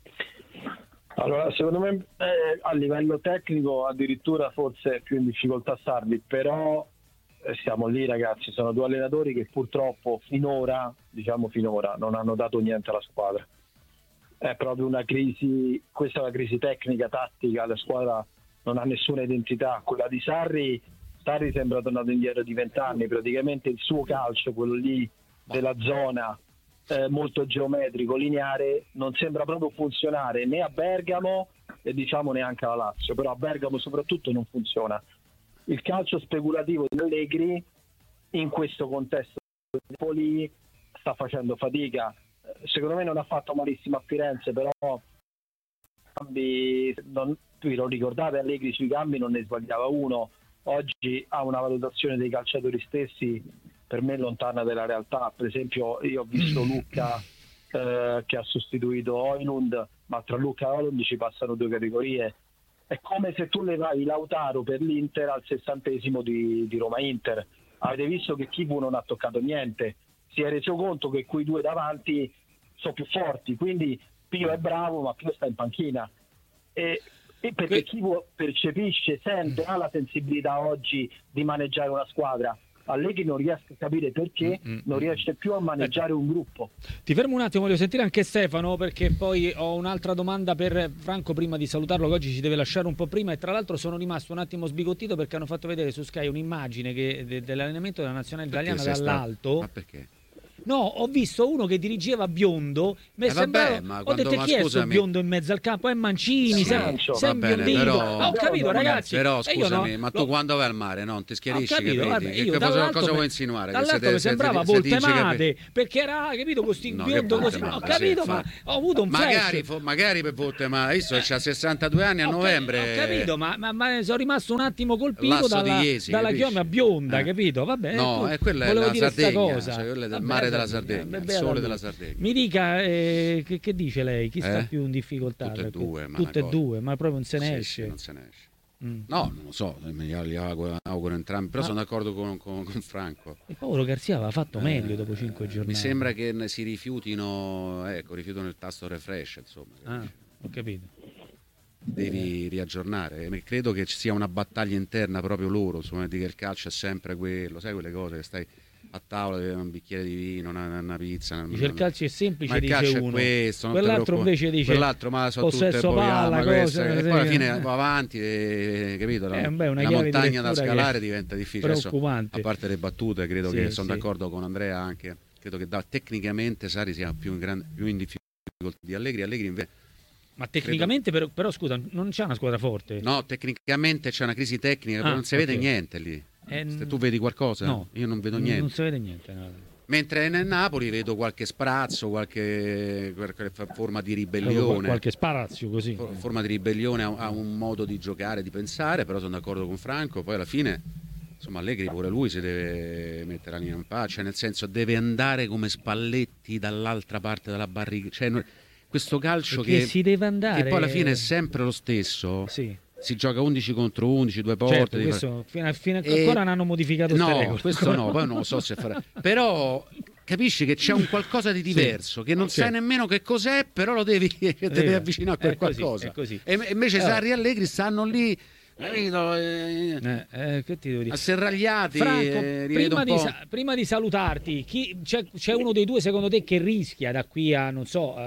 S7: Allora, secondo me eh, a livello tecnico addirittura forse più in difficoltà Sarri, però eh, siamo lì ragazzi, sono due allenatori che purtroppo finora, diciamo finora, non hanno dato niente alla squadra. È proprio una crisi, questa è una crisi tecnica, tattica, la squadra non ha nessuna identità. Quella di Sarri, Sarri sembra tornato indietro di vent'anni, praticamente il suo calcio, quello lì della zona, Eh, molto geometrico, lineare, non sembra proprio funzionare né a Bergamo e diciamo neanche alla Lazio, però a Bergamo soprattutto non funziona. Il calcio speculativo di Allegri in questo contesto di Napoli sta facendo fatica. Secondo me non ha fatto malissimo a Firenze, però non, vi lo ricordate, Allegri sui cambi non ne sbagliava uno. Oggi ha una valutazione dei calciatori stessi per me lontana dalla realtà. Per esempio io ho visto Lucca eh, che ha sostituito Højlund, ma tra Lucca e Højlund ci passano due categorie. È come se tu levavi Lautaro per l'Inter al sessantesimo di, di Roma-Inter. Avete visto che Chivu non ha toccato niente, si è reso conto che quei due davanti sono più forti, quindi Pio è bravo ma Pio sta in panchina, e, e perché Chivu percepisce, sente, ha la sensibilità oggi di maneggiare una squadra. Allegri non riesce a capire perché mm-hmm. non riesce più a maneggiare un gruppo.
S2: Ti fermo un attimo, voglio sentire anche Stefano, perché poi ho un'altra domanda per Franco prima di salutarlo, che oggi ci deve lasciare un po' prima, e tra l'altro sono rimasto un attimo sbigottito perché hanno fatto vedere su Sky un'immagine che, de, dell'allenamento della nazionale italiana dall'alto.
S5: Ma perché?
S2: no, ho visto uno che dirigeva biondo, mi
S5: Eh, vabbè,
S2: sembrava,
S5: ma
S2: ho
S5: quando-
S2: detto
S5: ma
S2: chi è sto
S5: scusami.
S2: biondo in mezzo al campo? È Mancini,
S3: Sì,
S2: sei,
S3: Mancio.
S2: sei
S5: Va bene,
S2: biondino.
S5: però-
S2: Ma ho capito, ragazzi.
S5: Però
S2: e io
S5: scusami,
S2: no-
S5: ma tu
S2: lo-
S5: quando vai al mare, no? Non ti schiarisci,
S2: ho capito,
S5: che
S2: guarda,
S5: vedi?
S2: io
S5: Che cosa,
S2: dall'alto
S5: cosa
S2: mi-
S5: vuoi insinuare? Che
S2: dall'alto
S5: siete-
S2: mi sembrava
S5: siete- siete-
S2: Voltemade, perché era, capito, con sti
S5: No,
S2: biondo
S5: che
S2: così.
S5: Voltemade,
S2: Ho capito,
S5: sì,
S2: ma
S5: infatti.
S2: ho avuto un flash.
S5: Magari, fo- magari per Voltemade, hai visto che c'ha sessantadue anni a
S2: Ho ca-
S5: novembre.
S2: Ho capito, ma, ma, ma sono rimasto un attimo colpito
S5: Lasso
S2: dalla,
S5: di Iesi,
S2: dalla
S5: capisci?
S2: chioma bionda,
S5: Eh.
S2: capito? Vabbè,
S5: No,
S2: tu-
S5: è quella è
S2: volevo
S5: la
S2: dire sta
S5: Sardegna,
S2: cosa.
S5: cioè quella è del
S2: Vabbè,
S5: mare della
S2: vabbè,
S5: Sardegna,
S2: vabbè,
S5: il
S2: vabbè,
S5: sole
S2: vabbè.
S5: della Sardegna.
S2: Mi dica che, che, che dice lei? Chi sta
S5: Eh?
S2: più in difficoltà?
S5: Tutte e
S2: Perché-
S5: due, ma
S2: tutte e
S5: una cosa.
S2: due, ma proprio non se ne
S5: Sì,
S2: esce.
S5: sì, non se ne esce.
S2: Mm.
S5: No, non lo so, mi li auguro, auguro entrambi, però
S2: Ma-
S5: sono d'accordo con, con- con Franco.
S2: E Paolo Garzia aveva fatto meglio
S5: Eh,
S2: dopo cinque giornate.
S5: Mi sembra che ne si rifiutino, ecco, rifiutano il tasto refresh, insomma.
S2: Ah, ho capito.
S5: Devi riaggiornare. E credo che ci sia una battaglia interna proprio loro, insomma, di che il calcio è sempre quello, sai quelle cose che stai a tavola, bevi un bicchiere di vino, una, una pizza. Una,
S2: Dice il calcio è semplice,
S5: ma il
S2: dice
S5: calcio
S2: uno.
S5: è questo, non ti
S2: Quell'altro
S5: preoccupare.
S2: invece dice
S5: Quell'altro, ma sono tutte
S2: possesso
S5: boiate,
S2: palla,
S5: ma
S2: cose,
S5: queste- e poi alla
S2: sì.
S5: fine va avanti, e, capito? La,
S2: Eh, beh, una
S5: la
S2: chiave di
S5: montagna da
S2: lettura
S5: scalare
S2: che
S5: diventa difficile. Adesso,
S2: preoccupante.
S5: a parte le battute, credo
S2: Sì,
S5: che sono
S2: sì.
S5: d'accordo con Andrea anche. Credo che da, tecnicamente Sarri sia più in, gran- più in difficoltà di Allegri. Allegri invece.
S2: Ma tecnicamente, però, però, scusa, non c'è una squadra forte.
S5: No, tecnicamente c'è una crisi tecnica,
S2: Ah,
S5: però non si vede
S2: ok.
S5: niente lì.
S2: Eh,
S5: Se tu vedi qualcosa?
S2: no,
S5: Io non vedo
S2: n-
S5: niente.
S2: Non si vede niente. No.
S5: Mentre nel Napoli vedo qualche sprazzo, qualche, qualche forma di ribellione.
S2: Qualche sparazio così.
S5: For- forma di ribellione a, a un modo di giocare, di pensare, però sono d'accordo con Franco. Poi alla fine, insomma, Allegri pure lui si deve mettere la linea in pace, nel senso deve andare come Spalletti dall'altra parte della barriga. Cioè, no- questo calcio
S2: Perché
S5: che,
S2: si deve andare.
S5: che poi alla fine è sempre lo stesso.
S2: Sì.
S5: Si gioca undici contro undici, due porte.
S2: Certo,
S5: devi
S2: questo, fino a, fino a,
S5: E-
S2: ancora non hanno modificato queste
S5: No,
S2: regole.
S5: questo no, poi non lo so se farà. Però capisci che c'è un qualcosa di diverso, che non
S2: Sì.
S5: sai nemmeno che cos'è, però lo devi, te devi avvicinare a quel
S2: È così,
S5: qualcosa.
S2: è così.
S5: E e invece
S2: Eh.
S5: Sarri e Allegri stanno lì, capito, eh,
S2: Eh, eh, che ti devo dire?
S5: asserragliati.
S2: Franco,
S5: eh, li vedo
S2: prima
S5: un
S2: di,
S5: po'.
S2: sa- prima di salutarti, chi, c'è, c'è uno dei due secondo te che rischia da qui a, non so, eh,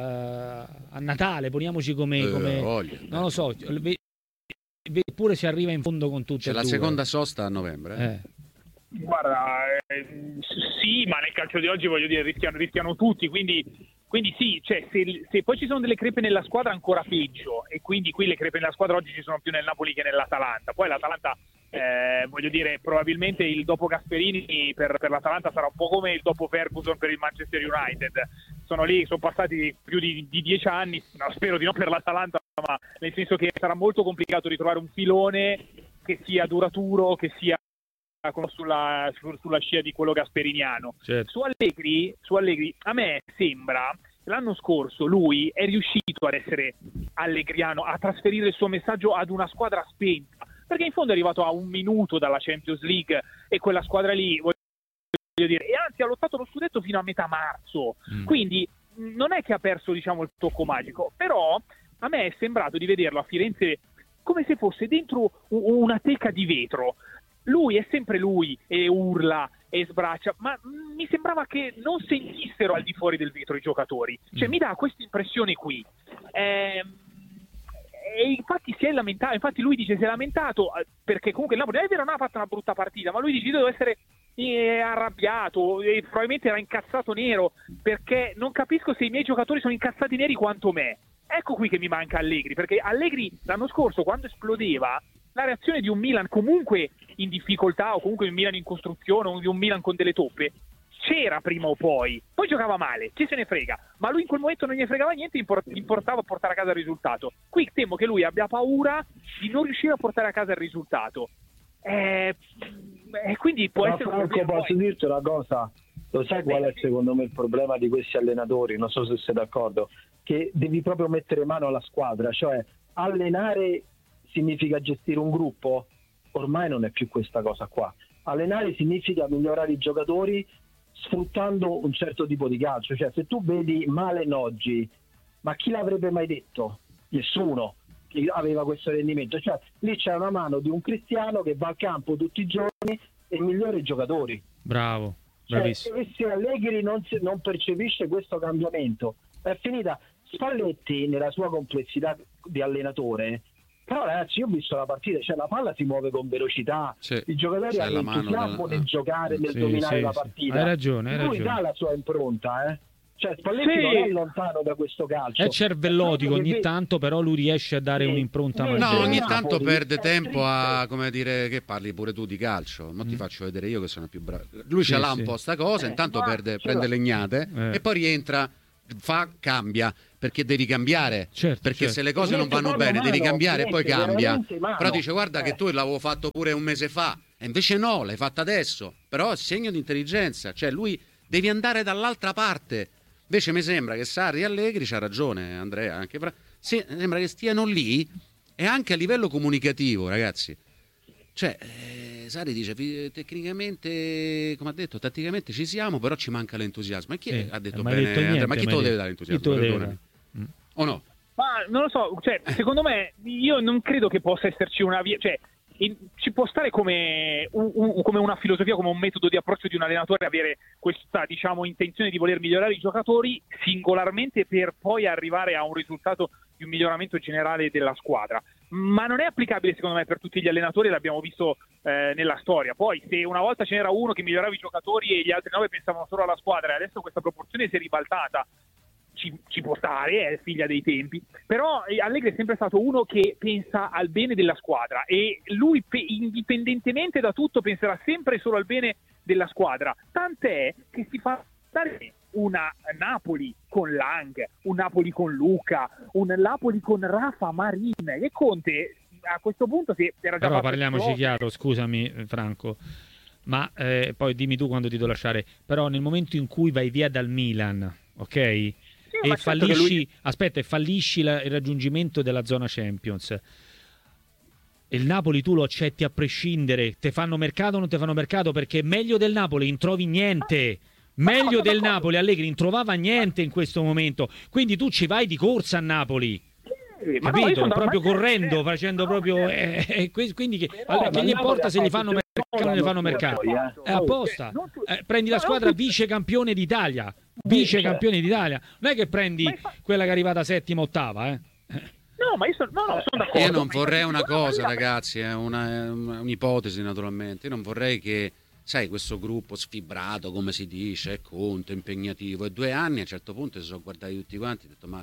S2: a Natale, poniamoci come...
S5: Eh,
S2: come-
S5: voglia.
S2: non lo so, ve- ve- pure si arriva in fondo con tutte
S5: C'è
S2: e
S5: la
S2: due.
S5: seconda sosta a novembre. eh.
S2: Eh.
S7: Guarda, eh, sì, ma nel calcio di oggi voglio dire rischiano, rischiano tutti, quindi, quindi sì, cioè, se, se poi ci sono delle crepe nella squadra ancora peggio, e quindi qui le crepe nella squadra oggi ci sono più nel Napoli che nell'Atalanta. Poi l'Atalanta, eh, voglio dire, probabilmente il dopo Gasperini per, per l'Atalanta sarà un po' come il dopo Ferguson per il Manchester United. Sono lì, sono passati più di, di dieci anni, no, spero di no per l'Atalanta, ma nel senso che sarà molto complicato ritrovare un filone che sia duraturo, che sia sulla, su- sulla scia di quello gasperiniano.
S2: Certo.
S7: Su Allegri, su Allegri, a me sembra che l'anno scorso lui è riuscito ad essere allegriano, a trasferire il suo messaggio ad una squadra spenta, perché in fondo è arrivato a un minuto dalla Champions League e quella squadra lì, voglio dire, e anzi ha lottato lo scudetto fino a metà marzo,
S2: Mm.
S7: quindi mh, non è che ha perso, diciamo, il tocco magico, però a me è sembrato di vederlo a Firenze come se fosse dentro u- una teca di vetro. Lui è sempre lui, e urla e sbraccia, ma mh, mi sembrava che non sentissero al di fuori del vetro i giocatori. Cioè
S2: Mm.
S7: mi dà questa impressione qui. Ehm, E infatti si è lamentato, infatti lui dice si è lamentato eh, perché comunque il Napoli è vero, non ha fatto una brutta partita, ma lui dice io devo essere eh, arrabbiato e probabilmente era incazzato nero, perché non capisco se i miei giocatori sono incazzati neri quanto me. Ecco qui che mi manca Allegri, perché Allegri l'anno scorso quando esplodeva la reazione di un Milan comunque in difficoltà, o comunque un Milan in costruzione, o di un Milan con delle toppe, c'era prima o poi. Poi giocava male, chi se ne frega, ma lui in quel momento non gli fregava niente, import- importava a portare a casa il risultato. Qui temo che lui abbia paura di non riuscire a portare a casa il risultato. Eh, e quindi può
S3: Ma
S7: essere un
S3: Franco,
S7: problema.
S3: posso
S7: Poi-
S3: dirti una cosa? Lo sai qual è secondo me il problema di questi allenatori? Non so se sei d'accordo, che devi proprio mettere mano alla squadra, cioè allenare significa gestire un gruppo, ormai non è più questa cosa qua. Allenare significa migliorare i giocatori sfruttando un certo tipo di calcio, cioè se tu vedi Malen oggi, ma chi l'avrebbe mai detto? Nessuno che aveva questo rendimento, cioè lì c'è una mano di un Cristiano che va al campo tutti i giorni e migliora i giocatori.
S2: Bravo,
S3: Cioè,
S2: bravissimo.
S3: e se Allegri non, si- non percepisce questo cambiamento, è finita. Spalletti nella sua complessità di allenatore
S8: Però ragazzi, io ho visto la partita, cioè la palla si muove con velocità,
S5: sì,
S8: i giocatori hanno entusiasmo nel giocare, nel sì, dominare sì, la partita.
S2: Hai ragione, hai
S8: Lui
S2: ragione.
S8: dà la sua impronta, eh. Cioè Spalletti sì. non è lontano da questo calcio.
S2: È cervellotico ogni che... tanto, però lui riesce a dare sì. un'impronta
S5: sì.
S2: maggiore.
S5: No, ogni tanto perde tempo a, come dire, che parli pure tu di calcio, ma mm. ti faccio vedere io che sono più bravo. Lui sì, ce l'ha sì. un po' sta cosa, eh, intanto perde, prende legnate eh. e poi rientra, fa, cambia, perché devi cambiare, certo, perché certo. se le cose non vanno bene mano, devi cambiare e poi cambia. Però dice guarda eh. che tu l'avevo fatto pure un mese fa e invece no, l'hai fatta adesso. Però è segno di intelligenza, cioè lui devi andare dall'altra parte. Invece mi sembra che Sarri e Allegri, c'ha ragione Andrea, anche fra... sì, sembra che stiano lì e anche a livello comunicativo, ragazzi. Cioè, eh, Sarri dice tecnicamente, come ha detto, tatticamente ci siamo, però ci manca l'entusiasmo. E chi eh, ha detto bene? Detto niente, ma chi te lo deve dare l'entusiasmo? Deve... O no?
S7: Ma non lo so, cioè, secondo me io non credo che possa esserci una via, cioè in, ci può stare come, un, un, come una filosofia, come un metodo di approccio di un allenatore avere questa, diciamo, intenzione di voler migliorare i giocatori singolarmente per poi arrivare a un risultato di un miglioramento generale della squadra, ma non è applicabile secondo me per tutti gli allenatori, l'abbiamo visto eh, nella storia. Poi se una volta ce n'era uno che migliorava i giocatori e gli altri nove pensavano solo alla squadra e adesso questa proporzione si è ribaltata, Ci, ci può stare, è figlia dei tempi, però Allegri è sempre stato uno che pensa al bene della squadra e lui pe- indipendentemente da tutto penserà sempre solo al bene della squadra, tant'è che si fa stare una Napoli con Lang, un Napoli con Luca, un Napoli con Rafa Marin, che Conte a questo punto si era già
S2: però parliamoci chiaro, scusami Franco, ma eh, poi dimmi tu quando ti devo lasciare, però nel momento in cui vai via dal Milan, ok? E fallisci, lui... aspetta, e fallisci la, il raggiungimento della zona Champions. Il Napoli tu lo accetti a prescindere, te fanno mercato o non te fanno mercato, perché meglio del Napoli non trovi niente. Meglio del Napoli Allegri non trovava niente in questo momento. Quindi tu ci vai di corsa a Napoli. Sì, capito? No, proprio correndo, facendo no, proprio eh, eh, quindi che, allora, che gli importa se gli fanno mercato o non gli fanno mercato? È apposta. Eh, prendi la squadra vice campione d'Italia. Vice campione d'Italia, non è che prendi quella che è arrivata settima, ottava, eh.
S7: No, ma io sono, no, no, sono d'accordo.
S5: Io non vorrei una cosa, ragazzi, è una, un'ipotesi naturalmente. Io non vorrei che, sai, questo gruppo sfibrato, come si dice, è Conte, impegnativo, e due anni a un certo punto si sono guardati tutti quanti e ho detto ma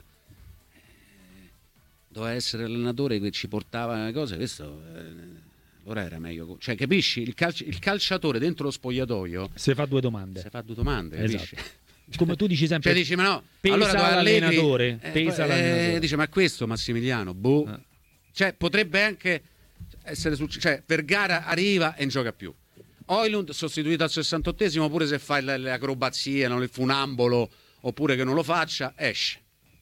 S5: eh, doveva essere l'allenatore che ci portava le cose, questo eh, ora era meglio, cioè capisci, il, calci- il calciatore dentro lo spogliatoio
S2: se fa due domande,
S5: se fa due domande, capisci?
S2: Esatto. Come tu dici sempre,
S5: cioè dici, ma no,
S2: pesa
S5: allora
S2: l'allenatore,
S5: eh,
S2: pesa
S5: eh,
S2: l'allenatore.
S5: Dice, ma questo Massimiliano, boh. Eh. Cioè potrebbe anche essere successo, cioè Vergara arriva e non gioca più. Højlund sostituito al sessantottesimo, pure se fa le, le acrobazie, non il funambolo, oppure che non lo faccia, esce.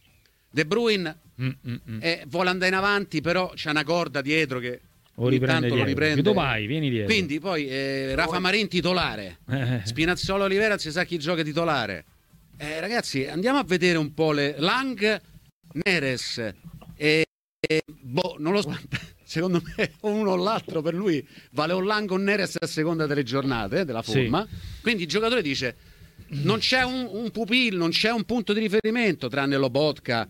S5: De Bruyne mm, mm, mm. Eh, vuole andare in avanti, però c'è una corda dietro che
S2: o riprende
S5: intanto lo riprende.
S2: Dove vai? Vieni dietro.
S5: Quindi poi eh, Rafa Marin titolare, eh. Spinazzola Olivera, si sa chi gioca titolare. Eh, ragazzi, andiamo a vedere un po' le Lang, Neres e, e boh, non lo so. Secondo me uno o l'altro per lui vale un Lang o Neres a seconda delle giornate eh, della forma. Sì. Quindi il giocatore dice non c'è un, un pupillo, non c'è un punto di riferimento tranne Lobotka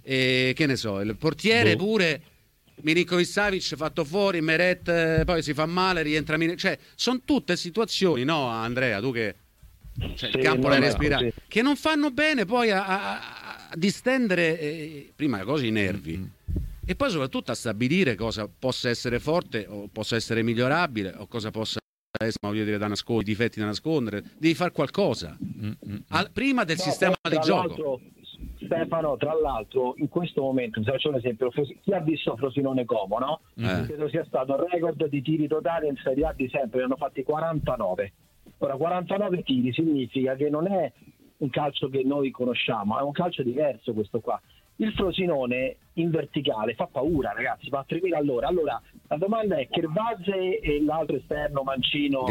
S5: e che ne so, il portiere boh. Pure Milinkovic-Savic fatto fuori, Meret eh, poi si fa male, rientra Min- cioè sono tutte situazioni, no Andrea, tu che cioè, sì, il campo l'hai respirato, sì. Che non fanno bene poi a, a, a distendere eh, prima cose i nervi mm-hmm. e poi soprattutto a stabilire cosa possa essere forte o possa essere migliorabile o cosa possa essere, voglio dire, da nascondere, i difetti da nascondere. Devi fare qualcosa mm-hmm. Al, prima del no, sistema di gioco.
S8: Stefano, tra l'altro, in questo momento, ti faccio un esempio, chi ha visto Frosinone Como, no? Eh. Credo sia stato il record di tiri totali in Serie A di sempre, ne hanno fatti quarantanove. Ora, quarantanove tiri significa che non è un calcio che noi conosciamo, è un calcio diverso questo qua. Il Frosinone in verticale fa paura, ragazzi, fa a tremila all'ora. Allora, la domanda è, Kervazze e l'altro esterno, Mancino,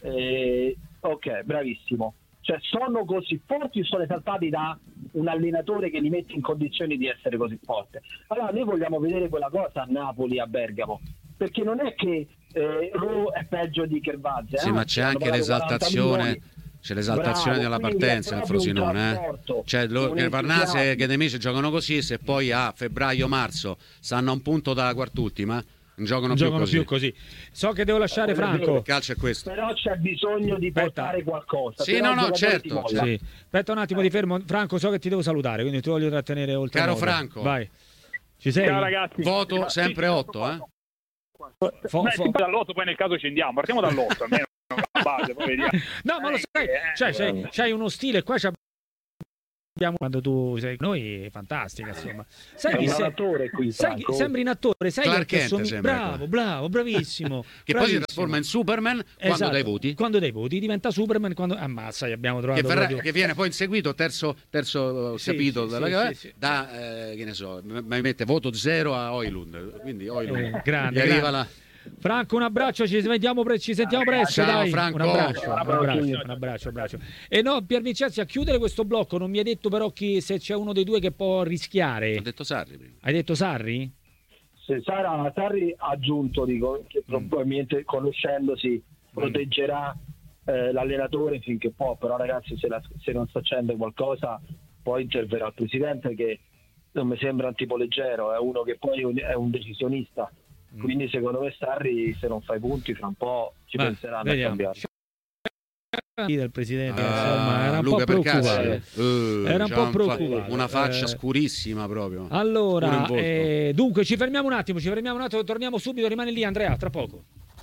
S8: eh, ok, bravissimo. Cioè, sono così forti o sono esaltati da un allenatore che li mette in condizioni di essere così forte? Allora, noi vogliamo vedere quella cosa a Napoli, a Bergamo, perché non è che eh, Ro è peggio di Kervazze.
S5: Sì,
S8: eh?
S5: ma c'è anche l'esaltazione. C'è l'esaltazione della partenza nel Frosinone, eh? Cioè lo, che Varnase e Nemici giocano così, se poi a febbraio-marzo stanno a un punto dalla quartultima, non giocano,
S2: non
S5: più,
S2: giocano
S5: così.
S2: più così. So che devo lasciare Franco.
S5: Il calcio è questo.
S8: Però c'è bisogno di
S2: Aspetta.
S8: portare qualcosa.
S5: Sì, no, no, certo. certo.
S2: Sì. Aspetta un attimo, ti fermo. Franco, so che ti devo salutare, quindi ti voglio trattenere oltre.
S5: Caro
S2: un'ora.
S5: Franco.
S2: Vai. Ci sei?
S7: Ciao ragazzi.
S5: Voto sempre otto, eh?
S2: Fo,
S7: Beh,
S2: fo...
S7: dall'otto poi nel caso scendiamo, partiamo dall'otto almeno la base, poi vediamo.
S2: No, ma lo sai, cioè, c'hai, c'hai uno stile, qua abbiamo quando tu sei noi è fantastica, insomma. Sai chi sei?
S8: Attore qui,
S2: sai, sembri un attore, sai
S5: Clark
S2: che
S5: Kent
S2: somi...
S5: sembra,
S2: bravo, bravo, bravissimo.
S5: Che
S2: bravissimo.
S5: poi si trasforma in Superman quando
S2: esatto.
S5: dai voti.
S2: Quando dai voti diventa Superman quando ammazza, abbiamo trovato
S5: che, verrà,
S2: proprio...
S5: che viene poi inseguito terzo terzo
S2: sì,
S5: capitolo
S2: sì,
S5: della
S2: sì, sì, sì.
S5: da eh, che ne so, mi mette voto zero a Oilund, quindi Oilund
S2: eh, grande,
S5: gli arriva
S2: grande.
S5: la...
S2: Franco, un abbraccio, ci sentiamo, pre- ci sentiamo presto.
S5: Ciao,
S2: dai.
S5: Franco.
S2: Un abbraccio, un abbraccio, un abbraccio, un abbraccio. E no, Pier Vincenzi, a chiudere questo blocco, non mi hai detto però chi, se c'è uno dei due che può rischiare.
S5: Ho detto Sarri prima.
S2: Hai detto Sarri?
S8: Se Sara, Sarri ha aggiunto, dico, che
S2: Mm.
S8: probabilmente conoscendosi proteggerà eh, l'allenatore finché può, però ragazzi se, la, se non sta accende qualcosa poi interverrà il presidente, che non mi sembra un tipo leggero, è uno che poi è un decisionista. Quindi secondo me Sarri, se non fa i punti fra un po' ci
S2: Beh,
S8: penseranno
S2: vediamo.
S8: a cambiare.
S2: Del presidente,
S5: Ah,
S2: insomma, era un
S5: Luca
S2: po' preoccupato.
S5: Uh,
S2: Era un po' preoccupato.
S5: Una faccia
S2: Eh,
S5: scurissima proprio.
S2: Allora,
S5: Pure in volto.
S2: eh, dunque ci fermiamo un attimo, ci fermiamo un attimo, torniamo subito, rimane lì Andrea, tra poco.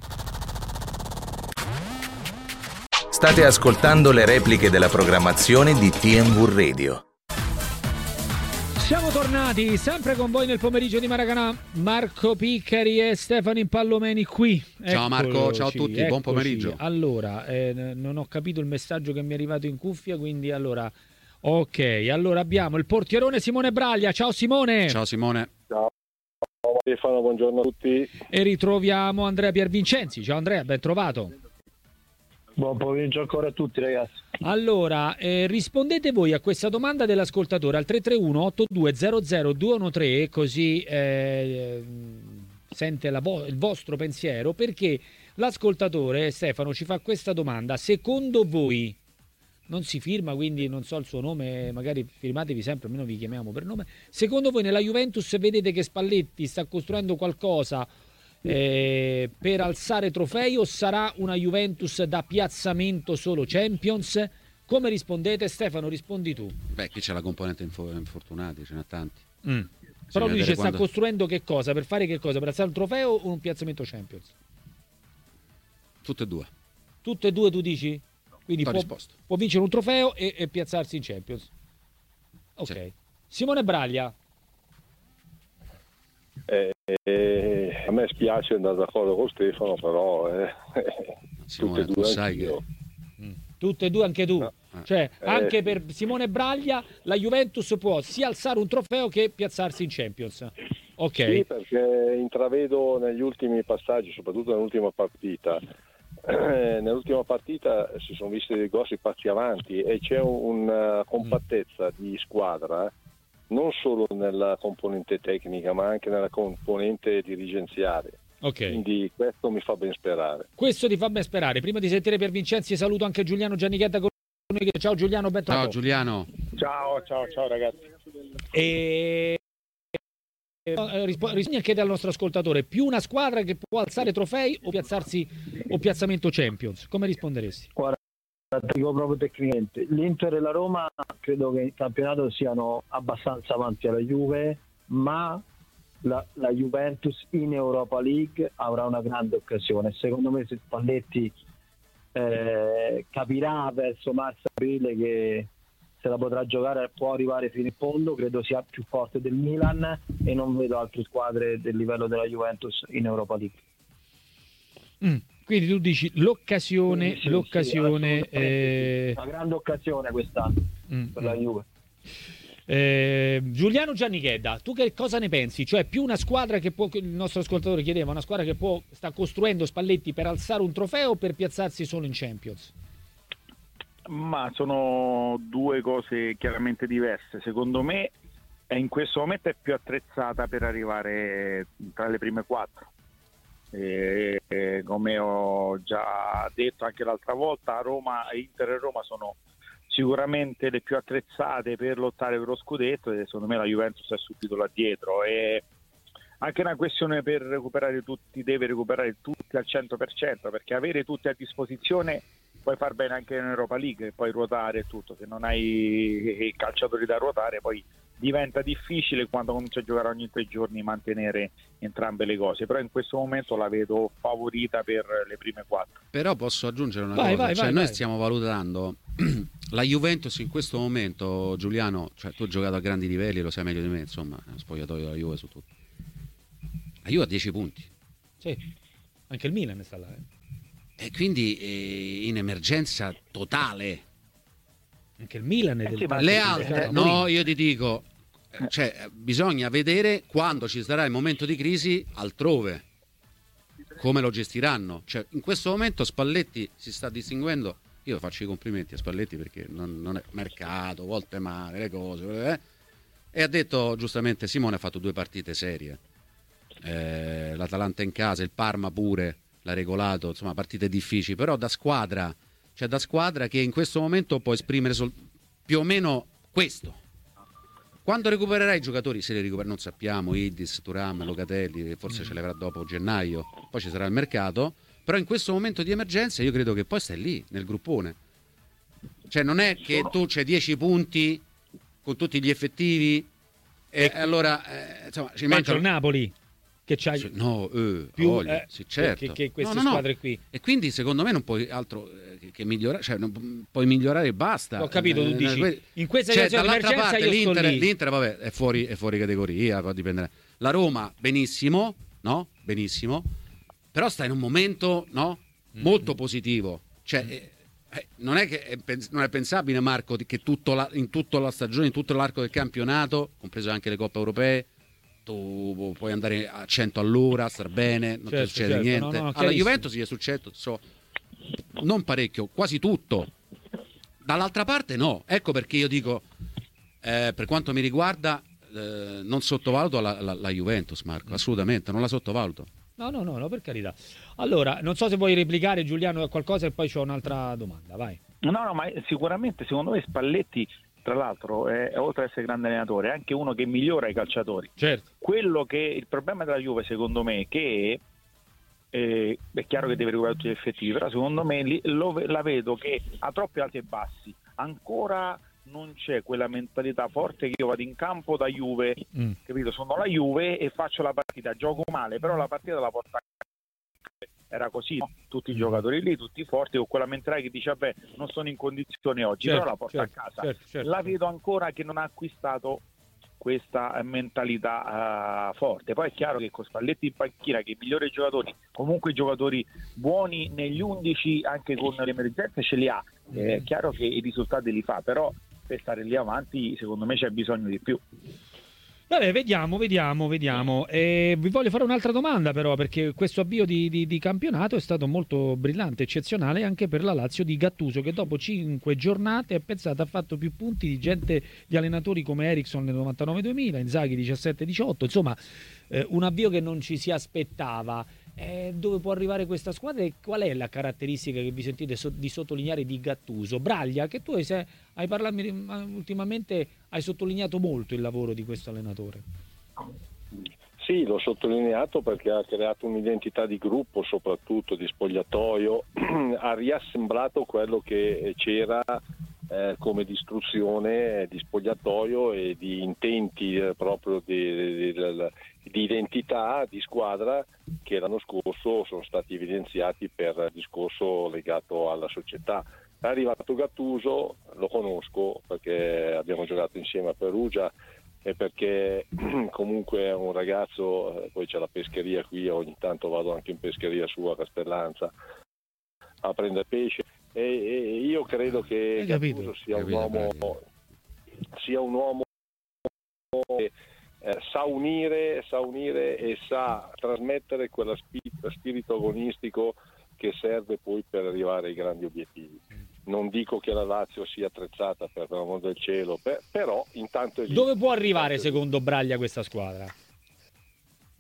S6: State ascoltando le repliche della programmazione di T M V Radio.
S2: Siamo tornati sempre con voi nel pomeriggio di Maracanã. Marco Piccari e Stefano Impallomeni qui.
S5: Ciao Marco,
S2: Eccoci,
S5: ciao a tutti, buon
S2: eccoci.
S5: pomeriggio.
S2: Allora, eh, non ho capito il messaggio che mi è arrivato in cuffia, quindi allora, ok, allora abbiamo il portierone Simone Braglia. Ciao Simone.
S5: Ciao Simone.
S9: Ciao Stefano, buongiorno a tutti.
S2: E ritroviamo Andrea Piervincenzi. Ciao Andrea, ben trovato.
S8: Buon pomeriggio ancora a tutti ragazzi.
S2: Allora, eh, rispondete voi a questa domanda dell'ascoltatore al tre tre uno otto due zero zero due uno tre, così eh, sente la vo- il vostro pensiero, perché l'ascoltatore Stefano ci fa questa domanda: secondo voi, non si firma, quindi non so il suo nome, magari firmatevi sempre, almeno vi chiamiamo per nome, secondo voi nella Juventus vedete che Spalletti sta costruendo qualcosa Eh, per alzare trofei o sarà una Juventus da piazzamento solo Champions? Come rispondete? Stefano, rispondi tu.
S5: Beh, qui c'è la componente info- infortunati, ce n'è tanti.
S2: Mm. Però lui dice
S5: quando...
S2: sta costruendo che cosa? Per fare che cosa? Per alzare un trofeo o un piazzamento Champions?
S5: Tutte e due.
S2: Tutte e due tu dici? Quindi può, può vincere un trofeo e, e piazzarsi in Champions. Ok. Sì. Simone Braglia.
S9: Eh, eh, a me spiace andare d'accordo con Stefano, però eh,
S5: Simone,
S9: tutte e due
S5: sai che...
S2: mm. Tutte e due anche tu.
S9: No.
S2: Cioè,
S9: eh,
S2: anche per Simone Braglia la Juventus può sia alzare un trofeo che piazzarsi in Champions. Ok.
S9: Sì, perché intravedo negli ultimi passaggi, soprattutto nell'ultima partita, eh, nell'ultima partita si sono visti dei grossi passi avanti e c'è una compattezza di squadra, eh, non solo nella componente tecnica ma anche nella componente dirigenziale.
S2: Ok.
S9: Quindi questo mi fa ben sperare.
S2: Questo ti fa ben sperare. Prima di sentire Piervincenzi saluto anche Giuliano Giannichetta con noi. Ciao Giuliano, ben trovato.
S5: Ciao Giuliano.
S9: Ciao, ciao, ciao ragazzi.
S2: E rispondi anche al nostro ascoltatore: più una squadra che può alzare trofei o piazzarsi o piazzamento Champions? Come risponderesti?
S8: Guarda, dico proprio tecnicamente, l'Inter e la Roma credo che in campionato siano abbastanza avanti alla Juve, ma la, la Juventus in Europa League avrà una grande occasione. Secondo me se Spalletti eh, capirà verso marzo-aprile che se la potrà giocare, può arrivare fino in fondo, credo sia più forte del Milan e non vedo altre squadre del livello della Juventus in Europa League.
S2: Mm. Quindi tu dici l'occasione,
S8: sì, sì,
S2: l'occasione
S8: sì,
S2: eh...
S8: una grande occasione quest'anno
S2: mm.
S8: per la Juve.
S2: Eh, Giuliano Giannichedda, tu che cosa ne pensi? Cioè più una squadra che può, il nostro ascoltatore chiedeva, una squadra che può sta costruendo Spalletti per alzare un trofeo o per piazzarsi solo in Champions?
S10: Ma sono due cose chiaramente diverse. Secondo me è in questo momento è più attrezzata per arrivare tra le prime quattro. E, e, come ho già detto anche l'altra volta, Roma, Inter e Roma sono sicuramente le più attrezzate per lottare per lo scudetto e secondo me la Juventus è subito là dietro. E anche una questione per recuperare tutti, deve recuperare tutti al cento per cento, perché avere tutti a disposizione puoi far bene anche in Europa League e poi ruotare e tutto. Se non hai i calciatori da ruotare poi diventa difficile quando cominci a giocare ogni tre giorni mantenere entrambe le cose, però in questo momento la vedo favorita per le prime quattro.
S5: Però posso aggiungere una
S2: vai,
S5: cosa,
S2: vai,
S5: cioè
S2: vai,
S5: noi
S2: vai.
S5: stiamo valutando la Juventus in questo momento, Giuliano, cioè tu hai giocato a grandi livelli, lo sai meglio di me, insomma, spogliatoio della Juve su tutto. La Juve ha dieci punti.
S2: Sì, anche il Milan sta là. Eh.
S5: E quindi eh, in emergenza totale.
S2: Anche il Milan è del
S10: sì,
S5: Le altre, no, io ti dico, cioè, bisogna vedere quando ci sarà il momento di crisi altrove, come lo gestiranno. Cioè, in questo momento Spalletti si sta distinguendo, io faccio i complimenti a Spalletti perché non, non è mercato, volte male, le cose, eh? E ha detto giustamente, Simone ha fatto due partite serie, eh, l'Atalanta in casa, il Parma pure l'ha regolato, insomma partite difficili, però da squadra, cioè da squadra che in questo momento può esprimere sol- più o meno questo. Quando recupererai i giocatori, se li recupera non sappiamo, Idis, Thuram, Locatelli, forse ce li avrà dopo gennaio, poi ci sarà il mercato, però in questo momento di emergenza io credo che poi stai lì nel gruppone, cioè non è che tu c'hai dieci punti con tutti gli effettivi e, e allora eh, insomma ci
S2: manca
S5: mancano
S2: il Napoli che c'ha
S5: no, eh,
S2: più
S5: voglia,
S2: eh,
S5: sì, certo.
S2: che, che queste
S5: no, no, no.
S2: squadre qui.
S5: E quindi secondo me non puoi altro che, che migliorare, cioè non puoi migliorare e basta.
S2: Ho capito, tu
S5: Eh,
S2: dici
S5: que-
S2: in questa
S5: cioè,
S2: situazione di
S5: dall'altra
S2: emergenza
S5: parte
S2: io sto
S5: l'Inter,
S2: lì.
S5: l'Inter vabbè, è fuori, è fuori categoria, può dipendere. La Roma benissimo, no? Benissimo. Però sta in un momento, no? Molto positivo. Cioè eh, eh, non è che è, pens- non è pensabile, Marco, che tutto la, in tutta la stagione, in tutto l'arco del campionato, compreso anche le coppe europee, tu puoi andare a cento all'ora, star bene, non
S2: Certo,
S5: ti succede
S2: certo,
S5: niente.
S2: no, no,
S5: Alla
S2: chiarissimo.
S5: Juventus gli è successo so, non parecchio, quasi tutto. Dall'altra parte no, ecco perché io dico eh, per quanto mi riguarda eh, non sottovaluto la, la, la Juventus, Marco, assolutamente, non la sottovaluto.
S2: No, no, no, no, per carità. Allora, non so se vuoi replicare, Giuliano, a qualcosa e poi c'ho un'altra domanda, vai.
S10: No, no, ma sicuramente secondo me Spalletti, tra l'altro, è, oltre ad essere grande allenatore, è anche uno che migliora i calciatori.
S2: Certo.
S10: Quello che il problema della Juve, secondo me, che eh, è chiaro che deve recuperare tutti gli effettivi, però secondo me li, lo, la vedo che ha troppi alti e bassi. Ancora non c'è quella mentalità forte che io vado in campo da Juve,
S2: Mm.
S10: capito? Sono la Juve e faccio la partita, gioco male, però la partita la porto a casa. Era così, no? Tutti i giocatori lì, tutti forti, con quella mentalità che dice vabbè non sono in condizione oggi,
S2: Certo,
S10: però la porto
S2: certo,
S10: a casa.
S2: certo, certo.
S10: La vedo ancora che non ha acquistato questa mentalità uh, forte. Poi è chiaro che con Spalletti in panchina, che migliora i giocatori, comunque i giocatori buoni negli undici anche con le emergenze ce li ha, è chiaro che i risultati li fa, però per stare lì avanti secondo me c'è bisogno di più.
S2: Vabbè, vediamo, vediamo, vediamo. E vi voglio fare un'altra domanda però, perché questo avvio di, di, di campionato è stato molto brillante, eccezionale anche per la Lazio di Gattuso, che dopo cinque giornate, pensate, ha fatto più punti di gente, di allenatori come Eriksson nel novantanove duemila, Inzaghi diciassette diciotto, insomma eh, un avvio che non ci si aspettava. Eh, dove può arrivare questa squadra e qual è la caratteristica che vi sentite so- di sottolineare di Gattuso? Braglia, che tu hai, se- hai parlato ultimamente, hai sottolineato molto il lavoro di questo allenatore.
S9: Sì, l'ho sottolineato perché ha creato un'identità di gruppo, soprattutto di spogliatoio, ha riassemblato quello che c'era eh, come distruzione di spogliatoio e di intenti eh, proprio di, di, di, di identità di squadra che l'anno scorso sono stati evidenziati per il discorso legato alla società. È arrivato Gattuso, lo conosco perché abbiamo giocato insieme a Perugia e perché comunque è un ragazzo, poi c'è la pescheria qui, ogni tanto vado anche in pescheria su a Castellanza a prendere pesce e, e io credo che Gattuso sia un uomo sia un uomo che eh, sa unire, sa unire e sa trasmettere quella spirito, spirito agonistico che serve poi per arrivare ai grandi obiettivi. Non dico che la Lazio sia attrezzata per l'amor del cielo, per, però intanto...
S2: Dove può arrivare secondo Braglia questa squadra?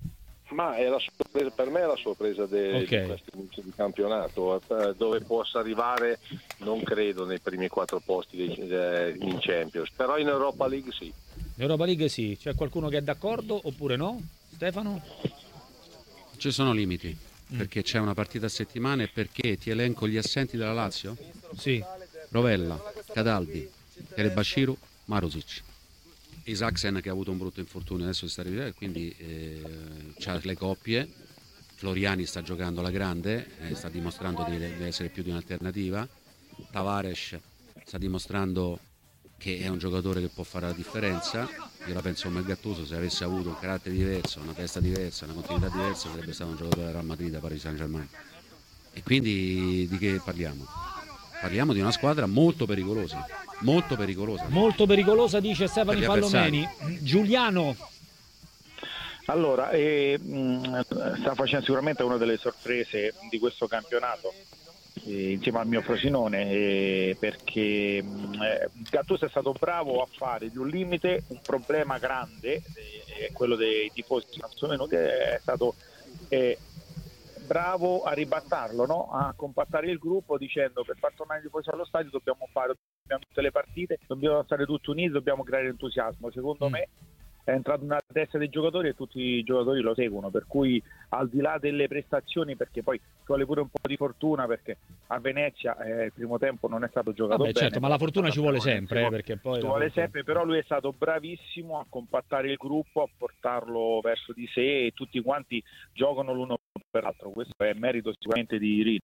S9: Ma è la sorpresa, per me è la sorpresa de,
S2: okay.
S9: di questo inizio di campionato, dove possa arrivare non credo nei primi quattro posti dei, eh, in Champions, però in Europa League sì.
S2: In Europa League sì, c'è qualcuno che è d'accordo oppure no? Stefano?
S5: Ci sono limiti, mm. perché c'è una partita a settimana e perché ti elenco gli assenti della Lazio?
S2: Sì.
S5: Rovella, Cataldi, Terebashiru, Marusic. Isaacsen che ha avuto un brutto infortunio, adesso si sta rivedendo, quindi eh, c'ha le coppie. Floriani sta giocando alla grande, eh, sta dimostrando di, di essere più di un'alternativa. Tavares sta dimostrando che è un giocatore che può fare la differenza. Io la penso come Gattuso, se avesse avuto un carattere diverso, una testa diversa, una continuità diversa, sarebbe stato un giocatore del Real Madrid, da Paris Saint-Germain. E quindi di che parliamo? Parliamo di una squadra molto pericolosa, molto pericolosa.
S2: Molto pericolosa, dice Stefano Pallomeni. Giuliano.
S10: Allora, eh, sta facendo sicuramente una delle sorprese di questo campionato, eh, insieme al mio Frosinone, eh, perché eh, Gattuso è stato bravo a fare di un limite un problema grande, eh, quello dei tifosi che non sono venuti, è stato... Eh, bravo a ribattarlo, no? A compattare il gruppo dicendo per far tornare i tifosi allo stadio dobbiamo fare dobbiamo tutte le partite, dobbiamo stare tutti uniti, dobbiamo creare entusiasmo. Secondo mm. me è entrato nella testa dei giocatori e tutti i giocatori lo seguono, per cui al di là delle prestazioni, perché poi ci vuole pure un po' di fortuna, perché a Venezia eh, il primo tempo non è stato giocato
S2: Vabbè,
S10: bene.
S2: Certo, ma la fortuna ci vuole sempre, eh, perché poi
S10: ci vuole sempre, però lui è stato bravissimo a compattare il gruppo, a portarlo verso di sé e tutti quanti giocano l'uno per l'altro. Questo è merito sicuramente di Rino.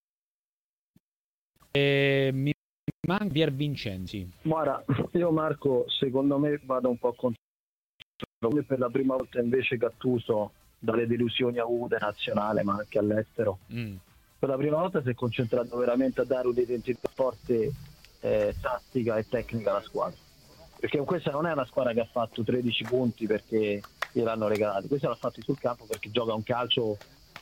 S2: Eh, mi manca Pier Vincenzi.
S8: Guarda, io Marco, secondo me vado un po' contro. Per la prima volta invece Gattuso, dalle delusioni avute nazionale ma anche all'estero, mm. per la prima volta si è concentrato veramente a dare un'identità forte, eh, tattica e tecnica alla squadra, perché questa non è una squadra che ha fatto tredici punti perché gliel'hanno regalati, questa l'ha fatto sul campo perché gioca un calcio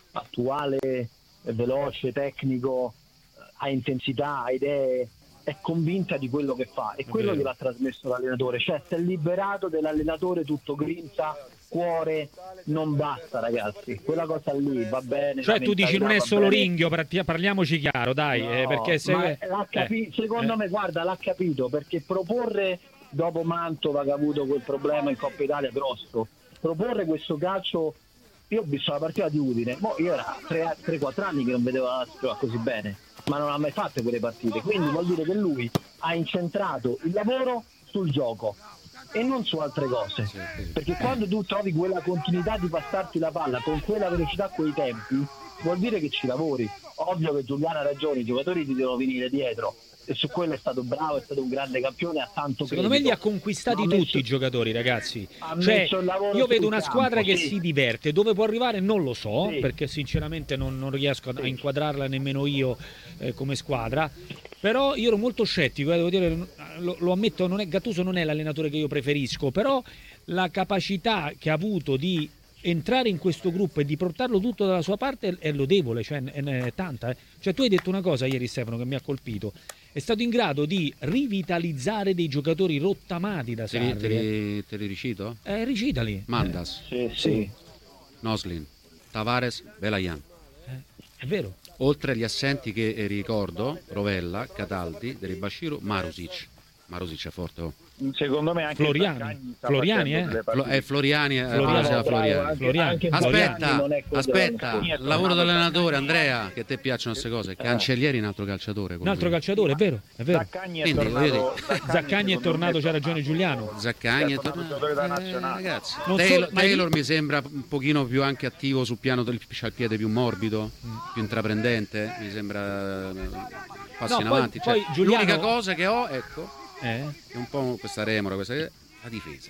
S8: attuale, veloce, tecnico, ha intensità, ha idee, è convinta di quello che fa e quello gliel'ha trasmesso l'allenatore, cioè si è liberato dell'allenatore tutto grinta, cuore, non basta ragazzi, quella cosa lì va bene.
S2: Cioè tu dici non è solo Ringhio, parliamoci chiaro dai,
S8: no,
S2: eh, perché se...
S8: l'ha capi- eh. secondo eh. me guarda l'ha capito, perché proporre dopo Mantova che ha avuto quel problema in Coppa Italia grosso, proporre questo calcio, io ho visto la partita di Udine, mo io era tre quattro anni che non vedevo la Lazio così bene, ma non ha mai fatto quelle partite, quindi vuol dire che lui ha incentrato il lavoro sul gioco e non su altre cose, sì, sì. Perché quando tu trovi quella continuità di passarti la palla con quella velocità, quei tempi, vuol dire che ci lavori. Ovvio che Giuliano ha ragione, i giocatori ti devono venire dietro e su quello è stato bravo, è stato un grande campione, ha tanto
S2: secondo
S8: credito.
S2: me li ha conquistati ha tutti messo, i giocatori ragazzi, cioè, io
S8: io
S2: vedo una squadra
S8: campo,
S2: che
S8: sì.
S2: si diverte, dove può arrivare non lo so,
S8: sì.
S2: perché sinceramente non, non riesco a,
S8: sì.
S2: a inquadrarla nemmeno io eh, come squadra, però io ero molto scettico, eh, devo dire, lo, lo ammetto, non è, Gattuso non è l'allenatore che io preferisco, però la capacità che ha avuto di entrare in questo gruppo e di portarlo tutto dalla sua parte è lodevole, cioè è, è tanta. Eh. Cioè tu hai detto una cosa ieri Stefano che mi ha colpito, è stato in grado di rivitalizzare dei giocatori rottamati da Sarri.
S5: Te li, te li ricito?
S2: Eh, recitali.
S5: Mandas,
S8: eh, sì, sì.
S5: Noslin, Tavares, Belayan.
S2: Eh, è vero.
S5: Oltre agli assenti che ricordo, Rovella, Cataldi, Deribashiru, Marusic. Marusic è forte, oh.
S10: Secondo me anche
S2: Floriani, Floriani, eh?
S5: Flo- è Floriani,
S2: Floriani,
S5: Floriani. Floriani.
S2: Floriani.
S5: Aspetta, aspetta, il lavoro dell'allenatore, Andrea, che a te piacciono queste cose. Cancellieri è un altro calciatore.
S2: Un altro calciatore, è vero, è vero.
S10: Zaccagni è tornato,
S2: Zaccagni è tornato, c'ha ragione Giuliano.
S5: Zaccagni è
S10: tornato, eh,
S5: ragazzi.
S2: Non
S5: Taylor,
S2: so,
S5: Taylor mi sembra un pochino più anche attivo sul piano del c'ha il piede più morbido, mm. più intraprendente, mi sembra passi
S2: no,
S5: in
S2: poi,
S5: avanti. Cioè,
S2: poi Giuliano...
S5: l'unica cosa che ho, ecco.
S2: Eh?
S5: È un po' questa remora, questa la difesa.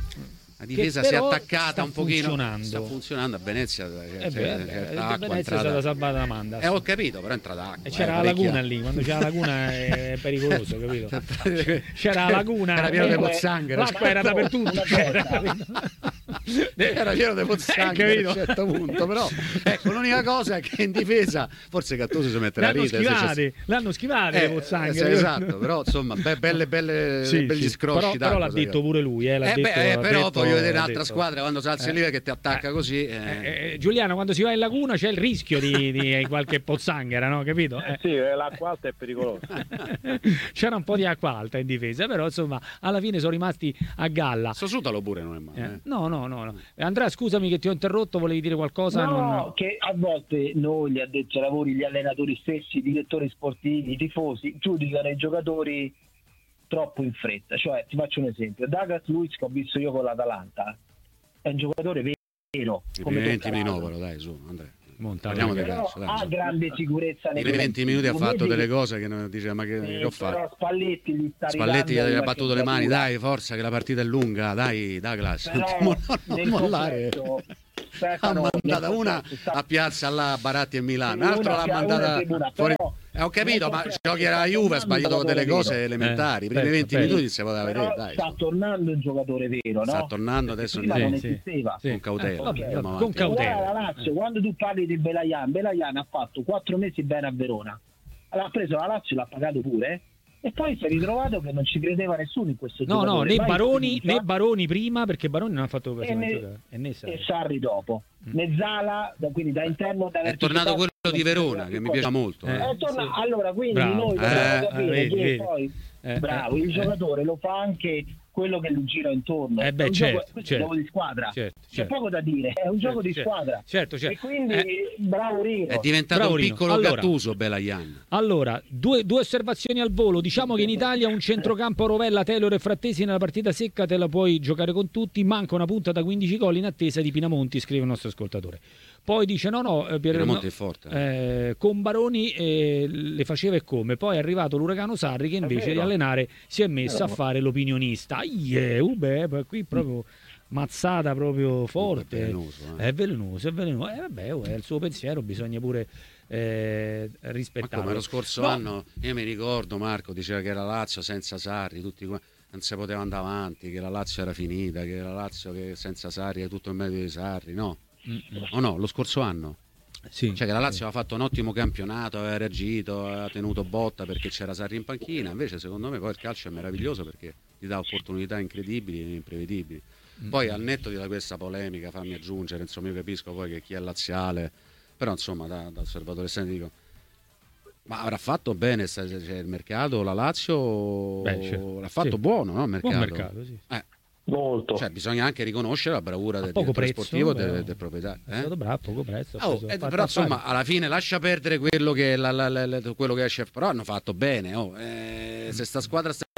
S5: La difesa
S2: che
S5: si è attaccata un pochino.
S2: Funzionando.
S5: Sta funzionando a Venezia.
S2: C'è,
S5: c'è,
S2: c'è
S5: c'è acqua,
S2: Venezia
S5: entrata...
S2: è stata salvata da Manda.
S5: Eh, ho capito, però è entrata acqua.
S2: E c'era
S5: eh,
S2: la laguna lì, quando c'era la laguna è pericoloso, capito? C'era la laguna.
S5: Era pieno di pozzanghere.
S2: L'acqua era dappertutto.
S5: era pieno di pozzanghere a un certo punto, però ecco, l'unica cosa è che in difesa forse Gattuso si metterà a
S2: l'hanno
S5: ridere
S2: schivate, l'hanno schivate
S5: eh,
S2: le pozzanghere,
S5: eh, esatto, però insomma be- belle belle
S2: sì,
S5: belli
S2: sì.
S5: scrosci,
S2: però, però l'ha
S5: sai,
S2: detto pure lui, eh, l'ha
S5: eh,
S2: detto,
S5: beh,
S2: l'ha
S5: però
S2: detto,
S5: voglio vedere
S2: l'ha
S5: un'altra
S2: detto.
S5: squadra quando si alza
S2: eh.
S5: lì che ti attacca
S2: eh.
S5: così eh.
S2: Eh, eh, Giuliano, quando si va in laguna c'è il rischio di, di qualche pozzanghera, no? Capito? Eh.
S10: Sì, l'acqua alta è pericolosa.
S2: C'era un po' di acqua alta in difesa, però insomma alla fine sono rimasti a galla.
S5: Sosutalo pure non è male.
S2: Eh.
S5: Eh.
S2: No, no, no, no. Andrea, scusami che ti ho interrotto, volevi dire qualcosa?
S8: No,
S2: non...
S8: che a volte noi, gli addetti ai lavori, gli allenatori stessi, i direttori sportivi, i tifosi, giudicano i giocatori troppo in fretta. Cioè, ti faccio un esempio. Douglas Luiz, che ho visto io con l'Atalanta, è un giocatore vero.
S5: I
S8: come
S5: primi venti
S8: Toccato.
S5: minuti però dai, su, Andrea.
S2: Parliamo
S5: di
S8: però
S5: calcio, dai,
S8: ha
S5: su.
S8: grande sicurezza nei
S5: I primi venti minuti ha fatto delle cose che non dice ma che,
S8: eh,
S5: che ho fatto?
S8: però Spalletti gli sta
S5: Spalletti gli
S8: ridando
S5: ha
S8: una
S5: battuto le mani,
S8: centratura.
S5: dai, forza che la partita è lunga, dai, Douglas,
S8: Però
S5: non, non
S8: nel
S5: mollare.
S8: complesso,
S5: Ha
S8: Stefano,
S5: mandata
S8: nel
S5: una
S8: complesso sta-
S5: a Piazza là, Baratti e Milano,
S8: Sì,
S5: l'altro
S8: una
S5: l'ha
S8: pia-
S5: mandata
S8: una tribuna,
S5: fuori.
S8: però
S5: Eh, ho capito,
S8: nel
S5: ma
S8: complesso
S5: giochi alla
S8: sta
S5: Juve ha
S8: tornando
S5: sbagliato
S8: un
S5: delle
S8: giocatore
S5: cose
S8: vero.
S5: elementari, i
S2: Eh,
S5: primi
S2: aspetta,
S5: venti
S2: aspetta.
S5: minuti si poteva
S8: Però
S5: vedere, dai.
S8: sta tornando un giocatore vero, no?
S5: Sta tornando
S8: Perché
S5: adesso
S8: prima
S5: sì,
S8: non
S2: sì,
S8: esisteva.
S2: sì.
S5: con cautela,
S2: Eh, vabbè,
S5: andiamo
S2: con
S5: avanti.
S2: cautela.
S8: Guarda la Lazio, quando tu parli di Belayan, Belayan ha fatto quattro mesi bene a Verona, l'ha preso la Lazio, l'ha pagato pure, e poi si è ritrovato che non ci credeva nessuno in questo
S2: No,
S8: giocatore.
S2: no, né
S8: Vai in
S2: Baroni,
S8: fiducia,
S2: né Baroni prima, perché Baroni non ha fatto
S8: e,
S2: occasione di
S8: ne-
S2: giocare. E né Sarri.
S8: e Sarri dopo.
S2: Mm.
S8: Mezzala, da- quindi da interno da
S5: È tornato quello di Verona che mi piace molto.
S2: Eh.
S5: eh.
S8: È torna-
S2: sì.
S8: Allora, quindi
S2: Bravo.
S8: noi dobbiamo
S5: Eh,
S8: capire
S2: vedi,
S8: che
S2: vedi.
S8: poi,
S2: Eh,
S8: bravo,
S2: eh,
S8: il
S2: eh.
S8: giocatore lo fa anche quello che gli gira intorno.
S2: Eh beh,
S8: È un
S2: certo,
S8: gioco, questo
S2: certo.
S8: è un gioco di squadra.
S2: Certo,
S8: C'è
S2: certo.
S8: poco da dire, è un gioco di
S2: certo,
S8: squadra.
S2: certo, certo.
S8: E quindi
S2: Eh,
S8: bravo Rino.
S5: È diventato
S2: Bravo
S5: un
S2: Rino.
S5: piccolo
S2: Allora.
S5: Gattuso, Belayan.
S2: Allora, due, due osservazioni al volo. Diciamo che in Italia un centrocampo Rovella, Taylor e Frattesi nella partita secca te la puoi giocare con tutti. Manca una punta da quindici gol in attesa di Pinamonti, scrive il nostro ascoltatore. Poi dice no no, eh, Pier-
S5: Pinamonti
S2: no,
S5: è forte.
S2: eh, con Baroni eh, le faceva e come. Poi è arrivato l'uragano Sarri che invece
S8: vero.
S2: di allenare si è messo a fare l'opinionista. Yeah, uh, beh, beh, qui proprio mazzata proprio forte.
S5: È velenoso, eh.
S2: È velenoso, è velenoso. Eh, vabbè, oh, è il suo pensiero, bisogna pure eh,
S5: Ma
S2: rispettarlo.
S5: come lo scorso
S2: No,
S5: anno, io mi ricordo Marco diceva che era Lazio senza Sarri, tutti qua, non si poteva andare avanti, che la Lazio era finita, che la Lazio che senza Sarri è tutto il merito di Sarri, no?
S2: Mm-mm.
S5: O no, lo scorso anno?
S2: Sì,
S5: Cioè che la Lazio aveva fatto un ottimo campionato, aveva reagito, aveva tenuto botta perché c'era Sarri in panchina, invece secondo me poi il calcio è meraviglioso perché ti dà opportunità incredibili e imprevedibili. Poi al netto di questa polemica, fammi aggiungere, insomma io capisco poi che chi è laziale, però insomma da, da osservatore esterno dico, ma avrà fatto bene cioè, il mercato, la Lazio
S2: Beh, certo.
S5: l'ha fatto
S2: Sì.
S5: buono, no? Il mercato.
S2: buon mercato, sì.
S5: Eh,
S8: Molto.
S5: cioè bisogna anche riconoscere la bravura
S2: A
S5: del
S2: poco
S5: direttore
S2: prezzo,
S5: sportivo
S2: però.
S5: del, del proprietario.
S2: È
S5: eh?
S2: stato bravo, a poco prezzo. ha
S5: Oh,
S2: preso-
S5: eh,
S2: ha fatto
S5: però insomma
S2: affari.
S5: alla fine lascia perdere quello che, la, la, la, la- quello che esce, però hanno fatto bene. Oh. Eh, se sta squadra sta...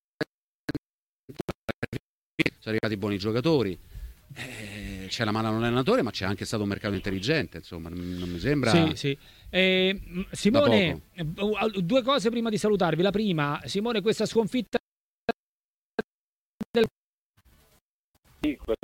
S5: sono arrivati buoni giocatori, eh, c'è la mano all'allenatore, ma c'è anche stato un mercato intelligente, insomma, non, non mi sembra.
S2: Sì, sì. Eh, m- Simone, eh, due cose prima di salutarvi. La prima, Simone, questa sconfitta del
S9: Sì, questo-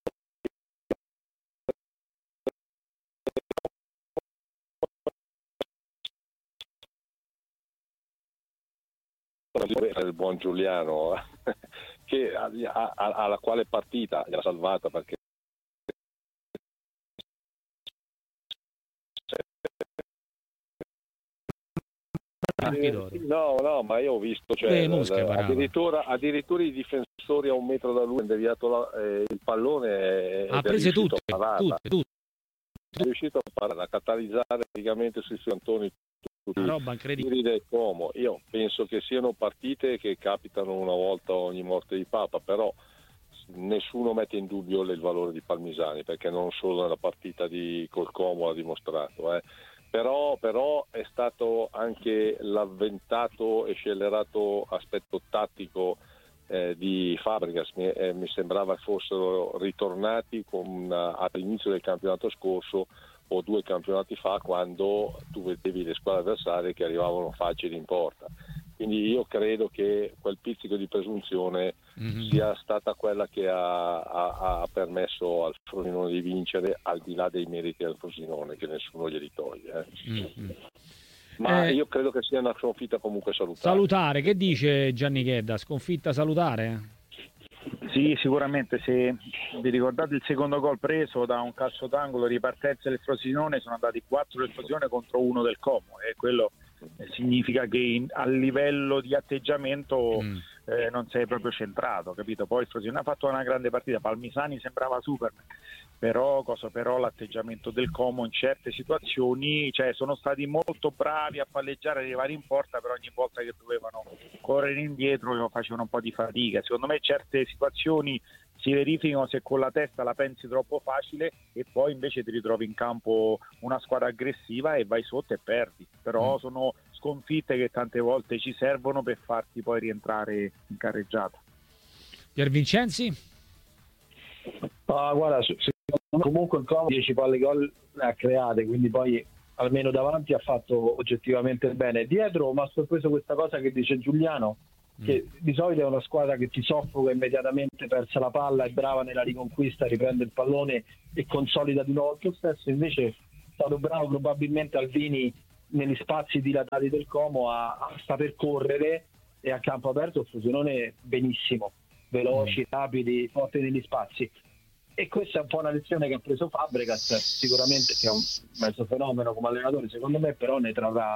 S9: il buon Giuliano che a- a- alla quale partita gliela salvata perché
S2: Campidoglio.
S9: no no ma io ho visto cioè,
S2: Le mosche
S9: l-
S2: parava.
S9: addirittura, addirittura i difensori a un metro da lui hanno deviato la- eh, il pallone e-
S2: ha
S9: ed è
S2: prese
S9: riuscito
S2: tutte,
S9: a pararla.
S2: tutte, tutte.
S9: È riuscito a pararla, a catalizzare praticamente sui suoi Antoni tutti
S2: Una roba
S9: i
S2: incredibile.
S9: tiri del Como. Io penso che siano partite che capitano una volta ogni morte di Papa, però nessuno mette in dubbio il valore di Palmisani, perché non solo nella partita di col Como l'ha dimostrato, eh. Però, però è stato anche l'avventato e scellerato aspetto tattico eh, di Fabregas. Mi, eh, mi sembrava fossero ritornati con, uh, all'inizio del campionato scorso o due campionati fa, quando tu vedevi le squadre avversarie che arrivavano facili in porta. Quindi io credo che quel pizzico di presunzione
S2: Mhm.
S9: sia stata quella che ha, ha- ha permesso al Frosinone di vincere, al di là dei meriti del Frosinone, che nessuno glieli toglie. eh.
S2: Mhm.
S9: Ma
S2: Eh,
S9: io credo che sia una sconfitta comunque salutare.
S2: Salutare, che dice Gianni Chedda? Sconfitta salutare?
S10: Sì, sicuramente. Se vi ricordate il secondo gol preso da un calcio d'angolo, ripartenza del Frosinone, sono andati quattro del Frosinone contro uno del Como, e quello significa che in, a livello di atteggiamento mm. eh, non sei proprio centrato, capito? Poi il Frosinone ha fatto una grande partita, Palmisani sembrava super, però, cosa, però l'atteggiamento del Como in certe situazioni, cioè sono stati molto bravi a palleggiare, arrivare in porta, però ogni volta che dovevano correre indietro facevano un po' di fatica. Secondo me certe situazioni si verificano se con la testa la pensi troppo facile e poi invece ti ritrovi in campo una squadra aggressiva e vai sotto e perdi, però mm. sono sconfitte che tante volte ci servono per farti poi rientrare in carreggiata.
S2: Piervincenzi?
S8: Ah, guarda, comunque il Como dieci palle gol le ha create, quindi poi almeno davanti ha fatto oggettivamente bene. Dietro mi ha sorpreso questa cosa che dice Giuliano, che di solito è una squadra che ti soffoca immediatamente, persa la palla, è brava nella riconquista, riprende il pallone e consolida di nuovo il stesso. Invece è stato bravo probabilmente Alvini negli spazi dilatati del Como a, a saper correre, e a campo aperto il Frosinone benissimo, veloci, rapidi, forti negli spazi. E questa è un po' una lezione che ha preso Fabregas, sicuramente, che è un mezzo fenomeno come allenatore secondo me, però ne trarrà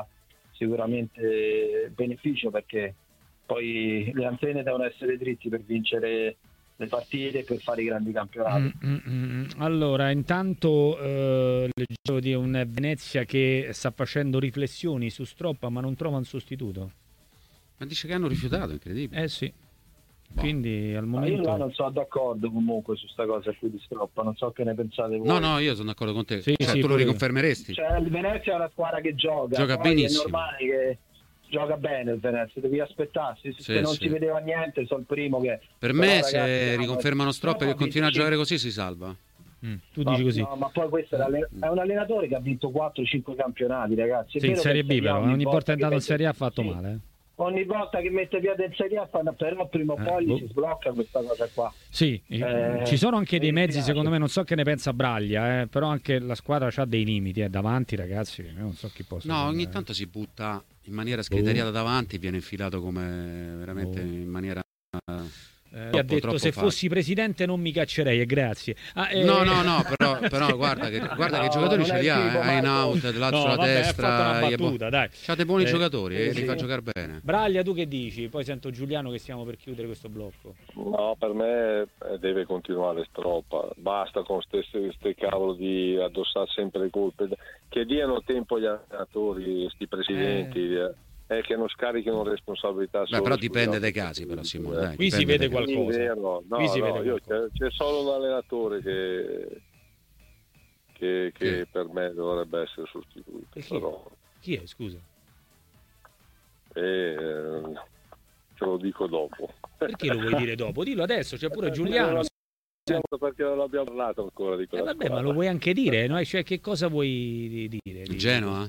S8: sicuramente beneficio, perché poi le antenne devono essere dritti per vincere le partite e per fare i grandi campionati.
S2: Mm, mm, mm. Allora, intanto eh, leggevo di un Venezia che sta facendo riflessioni su Stroppa, ma non trova un sostituto.
S5: Ma dice che hanno rifiutato, incredibile.
S2: Eh sì. Quindi al momento...
S8: Ma io non sono d'accordo comunque su sta cosa qui di Stroppa, non so che ne pensate voi.
S5: No, no, io sono d'accordo con te.
S2: Sì,
S5: cioè,
S2: sì,
S5: tu lo riconfermeresti?
S8: Cioè, il Venezia è una squadra che gioca.
S5: Gioca
S8: poi
S5: benissimo.
S8: È normale che gioca bene il Venezia, devi aspettarsi. Se
S5: sì,
S8: non
S5: sì.
S8: si vedeva niente, sono il primo che...
S5: Per
S8: però,
S5: me
S8: ragazzi,
S5: se
S8: no,
S5: riconfermano Stroppa
S8: no,
S5: e continua a
S8: sì.
S5: giocare così si salva.
S2: Mm, tu
S8: no,
S2: dici così.
S8: No, ma poi questo è un allenatore che ha vinto quattro cinque campionati, ragazzi. È
S2: sì, in Serie B però, ogni volta è andato in
S8: mette...
S2: Serie A ha fatto
S8: sì.
S2: male. Eh.
S8: Ogni volta che mette piede in Serie A fanno, però prima o poi
S2: eh, boh.
S8: si sblocca questa cosa qua.
S2: Sì,
S8: eh,
S2: ci sono anche dei mezzi,
S8: piace.
S2: secondo me, non so che ne pensa Braglia, eh, però anche la squadra ha dei limiti, eh, davanti ragazzi, non so chi possa.
S5: No, ogni
S2: andare.
S5: tanto si butta in maniera scriteriata oh. davanti, viene infilato come veramente oh. in maniera...
S2: Eh, troppo, ha detto se facile. Fossi presidente non mi caccerei e grazie. Ah, eh...
S5: No, no, no, però, però guarda che, guarda no, che giocatori ce li ha, eh, in out, dell'altro
S2: no,
S5: la
S2: vabbè,
S5: destra,
S2: una battuta, dai.
S5: C'ha dei buoni
S2: eh,
S5: giocatori e
S2: sì.
S5: li fa giocare bene.
S2: Braglia, tu che dici? Poi sento Giuliano che stiamo per chiudere questo blocco.
S9: No, per me deve continuare Stroppa, basta con queste cavolo di addossare sempre le colpe, che diano tempo agli allenatori, questi presidenti. Eh. È che non scarichino responsabilità.
S5: Beh, però dipende dai casi, però Simone. Dai,
S2: qui si vede qualcosa.
S9: No,
S2: qui si
S9: no,
S2: vede
S9: io,
S2: qualcosa.
S9: C'è, c'è solo un allenatore che, che, che sì. per me dovrebbe essere sostituito.
S2: Chi?
S9: Però...
S2: chi è, scusa?
S9: E, eh, ce lo dico dopo.
S2: Perché lo vuoi dire dopo? Dillo adesso, c'è pure Giuliano.
S9: Perché non abbiamo parlato ancora di
S2: quella eh, vabbè, ma lo vuoi anche dire, no? Cioè, che cosa vuoi dire? Di...
S5: Genoa?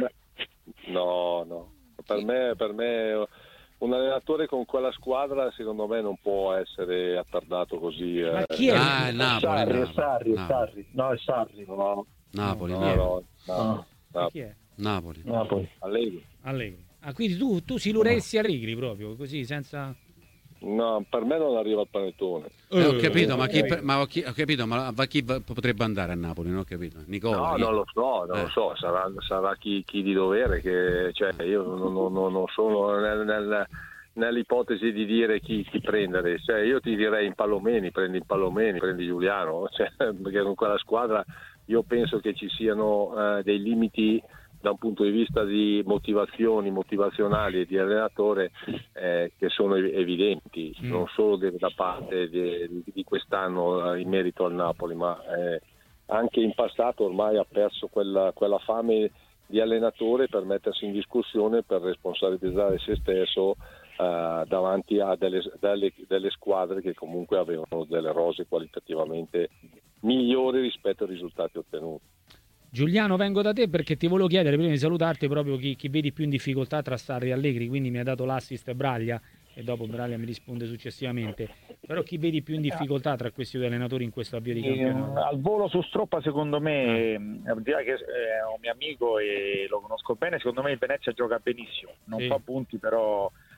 S9: No, no. Per me, per me un allenatore con quella squadra secondo me non può essere attardato così.
S2: Ma
S9: eh.
S2: chi è?
S5: Ah, è Napoli.
S8: Sarri,
S5: Napoli.
S8: è Sarri,
S5: Napoli.
S8: Sarri. No, è Sarri. No.
S5: Napoli,
S9: no,
S5: Napoli.
S9: no, no, no.
S2: no. Chi è?
S5: Napoli.
S8: Napoli.
S9: Allegri.
S2: Allegri. Ah, quindi tu, tu si luresti Allegri proprio, così, senza...
S9: No, per me non arriva il panettone.
S5: Eh, ho capito, ma chi, ma ho, chi, ho capito, ma chi potrebbe andare a Napoli? Non ho capito. Nicola,
S9: no,
S5: chi?
S9: non lo so, non
S5: eh.
S9: lo so, sarà, sarà chi, chi di dovere, che cioè io non, non, non sono nel, nel, nell'ipotesi di dire chi, chi prendere. Cioè, io ti direi in Palomeni, prendi in Palomeni, prendi Giuliano, cioè, perché con quella squadra io penso che ci siano eh, dei limiti da un punto di vista di motivazioni motivazionali e di allenatore eh, che sono evidenti, mm. non solo de, da parte de, di quest'anno eh, in merito al Napoli, ma eh, anche in passato ormai ha perso quella, quella fame di allenatore per mettersi in discussione, per responsabilizzare se stesso eh, davanti a delle, delle, delle squadre che comunque avevano delle rose qualitativamente migliori rispetto ai risultati ottenuti.
S2: Giuliano, vengo da te perché ti volevo chiedere prima di salutarti proprio chi, chi vedi più in difficoltà tra Sarri e Allegri, quindi mi ha dato l'assist Braglia e dopo Braglia mi risponde successivamente, però chi vedi più in difficoltà tra questi due allenatori in questo avvio di campionato?
S10: Eh, al volo su Stroppa secondo me, al di là che è un mio amico e lo conosco bene, secondo me il Venezia gioca benissimo, non sì. fa punti però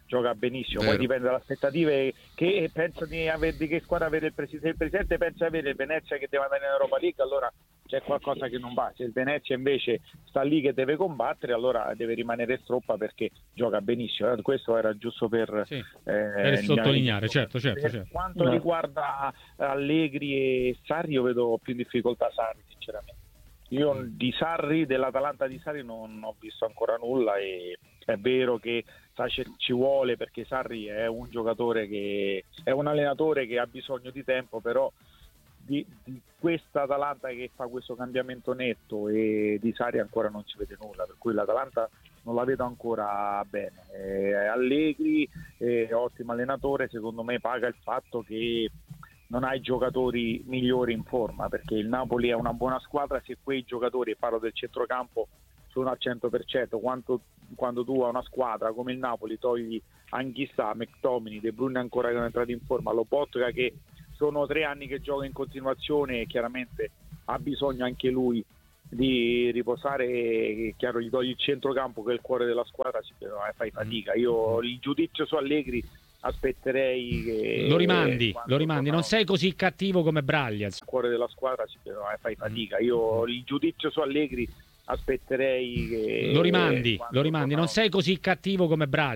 S10: gioca benissimo.
S5: Vero.
S10: Poi dipende dalle aspettative che pensa di avere, di che squadra avere il presidente. Se il presidente pensa di avere il Venezia che deve andare in Europa League, allora c'è qualcosa che non va. Se il Venezia invece sta lì che deve combattere, allora deve rimanere stroppa perché gioca benissimo. Questo era giusto per,
S2: Sì,
S10: eh,
S2: per sottolineare, certo, certo,
S10: per
S2: certo.
S10: quanto
S2: No.
S10: riguarda Allegri e Sarri, io vedo più in difficoltà Sarri, sinceramente. Io di Sarri, dell'Atalanta di Sarri non ho visto ancora nulla, e è vero che ci vuole, perché Sarri è un giocatore che è un allenatore che ha bisogno di tempo, però di, di questa Atalanta che fa questo cambiamento netto e di Sarri ancora non si vede nulla, per cui l'Atalanta non la vedo ancora bene. Eh, Allegri, eh, ottimo allenatore, secondo me paga il fatto che non hai giocatori migliori in forma, perché il Napoli è una buona squadra se quei giocatori, parlo del centrocampo, sono al cento per cento. Quanto, quando tu hai una squadra come il Napoli togli Anghissà, McTominay, De Bruyne ancora che non è entrato in forma, Lobotka che sono tre anni che gioca in continuazione e chiaramente ha bisogno anche lui di riposare, e chiaro gli togli il centrocampo che è il cuore della squadra, fai fatica. Io il giudizio su Allegri aspetterei che
S2: lo rimandi, lo rimandi, non sei così cattivo come Braglia.
S10: Il cuore della squadra fai fatica. Io il giudizio su Allegri aspetterei che
S2: lo rimandi, lo rimandi, non sei così cattivo come Braglia.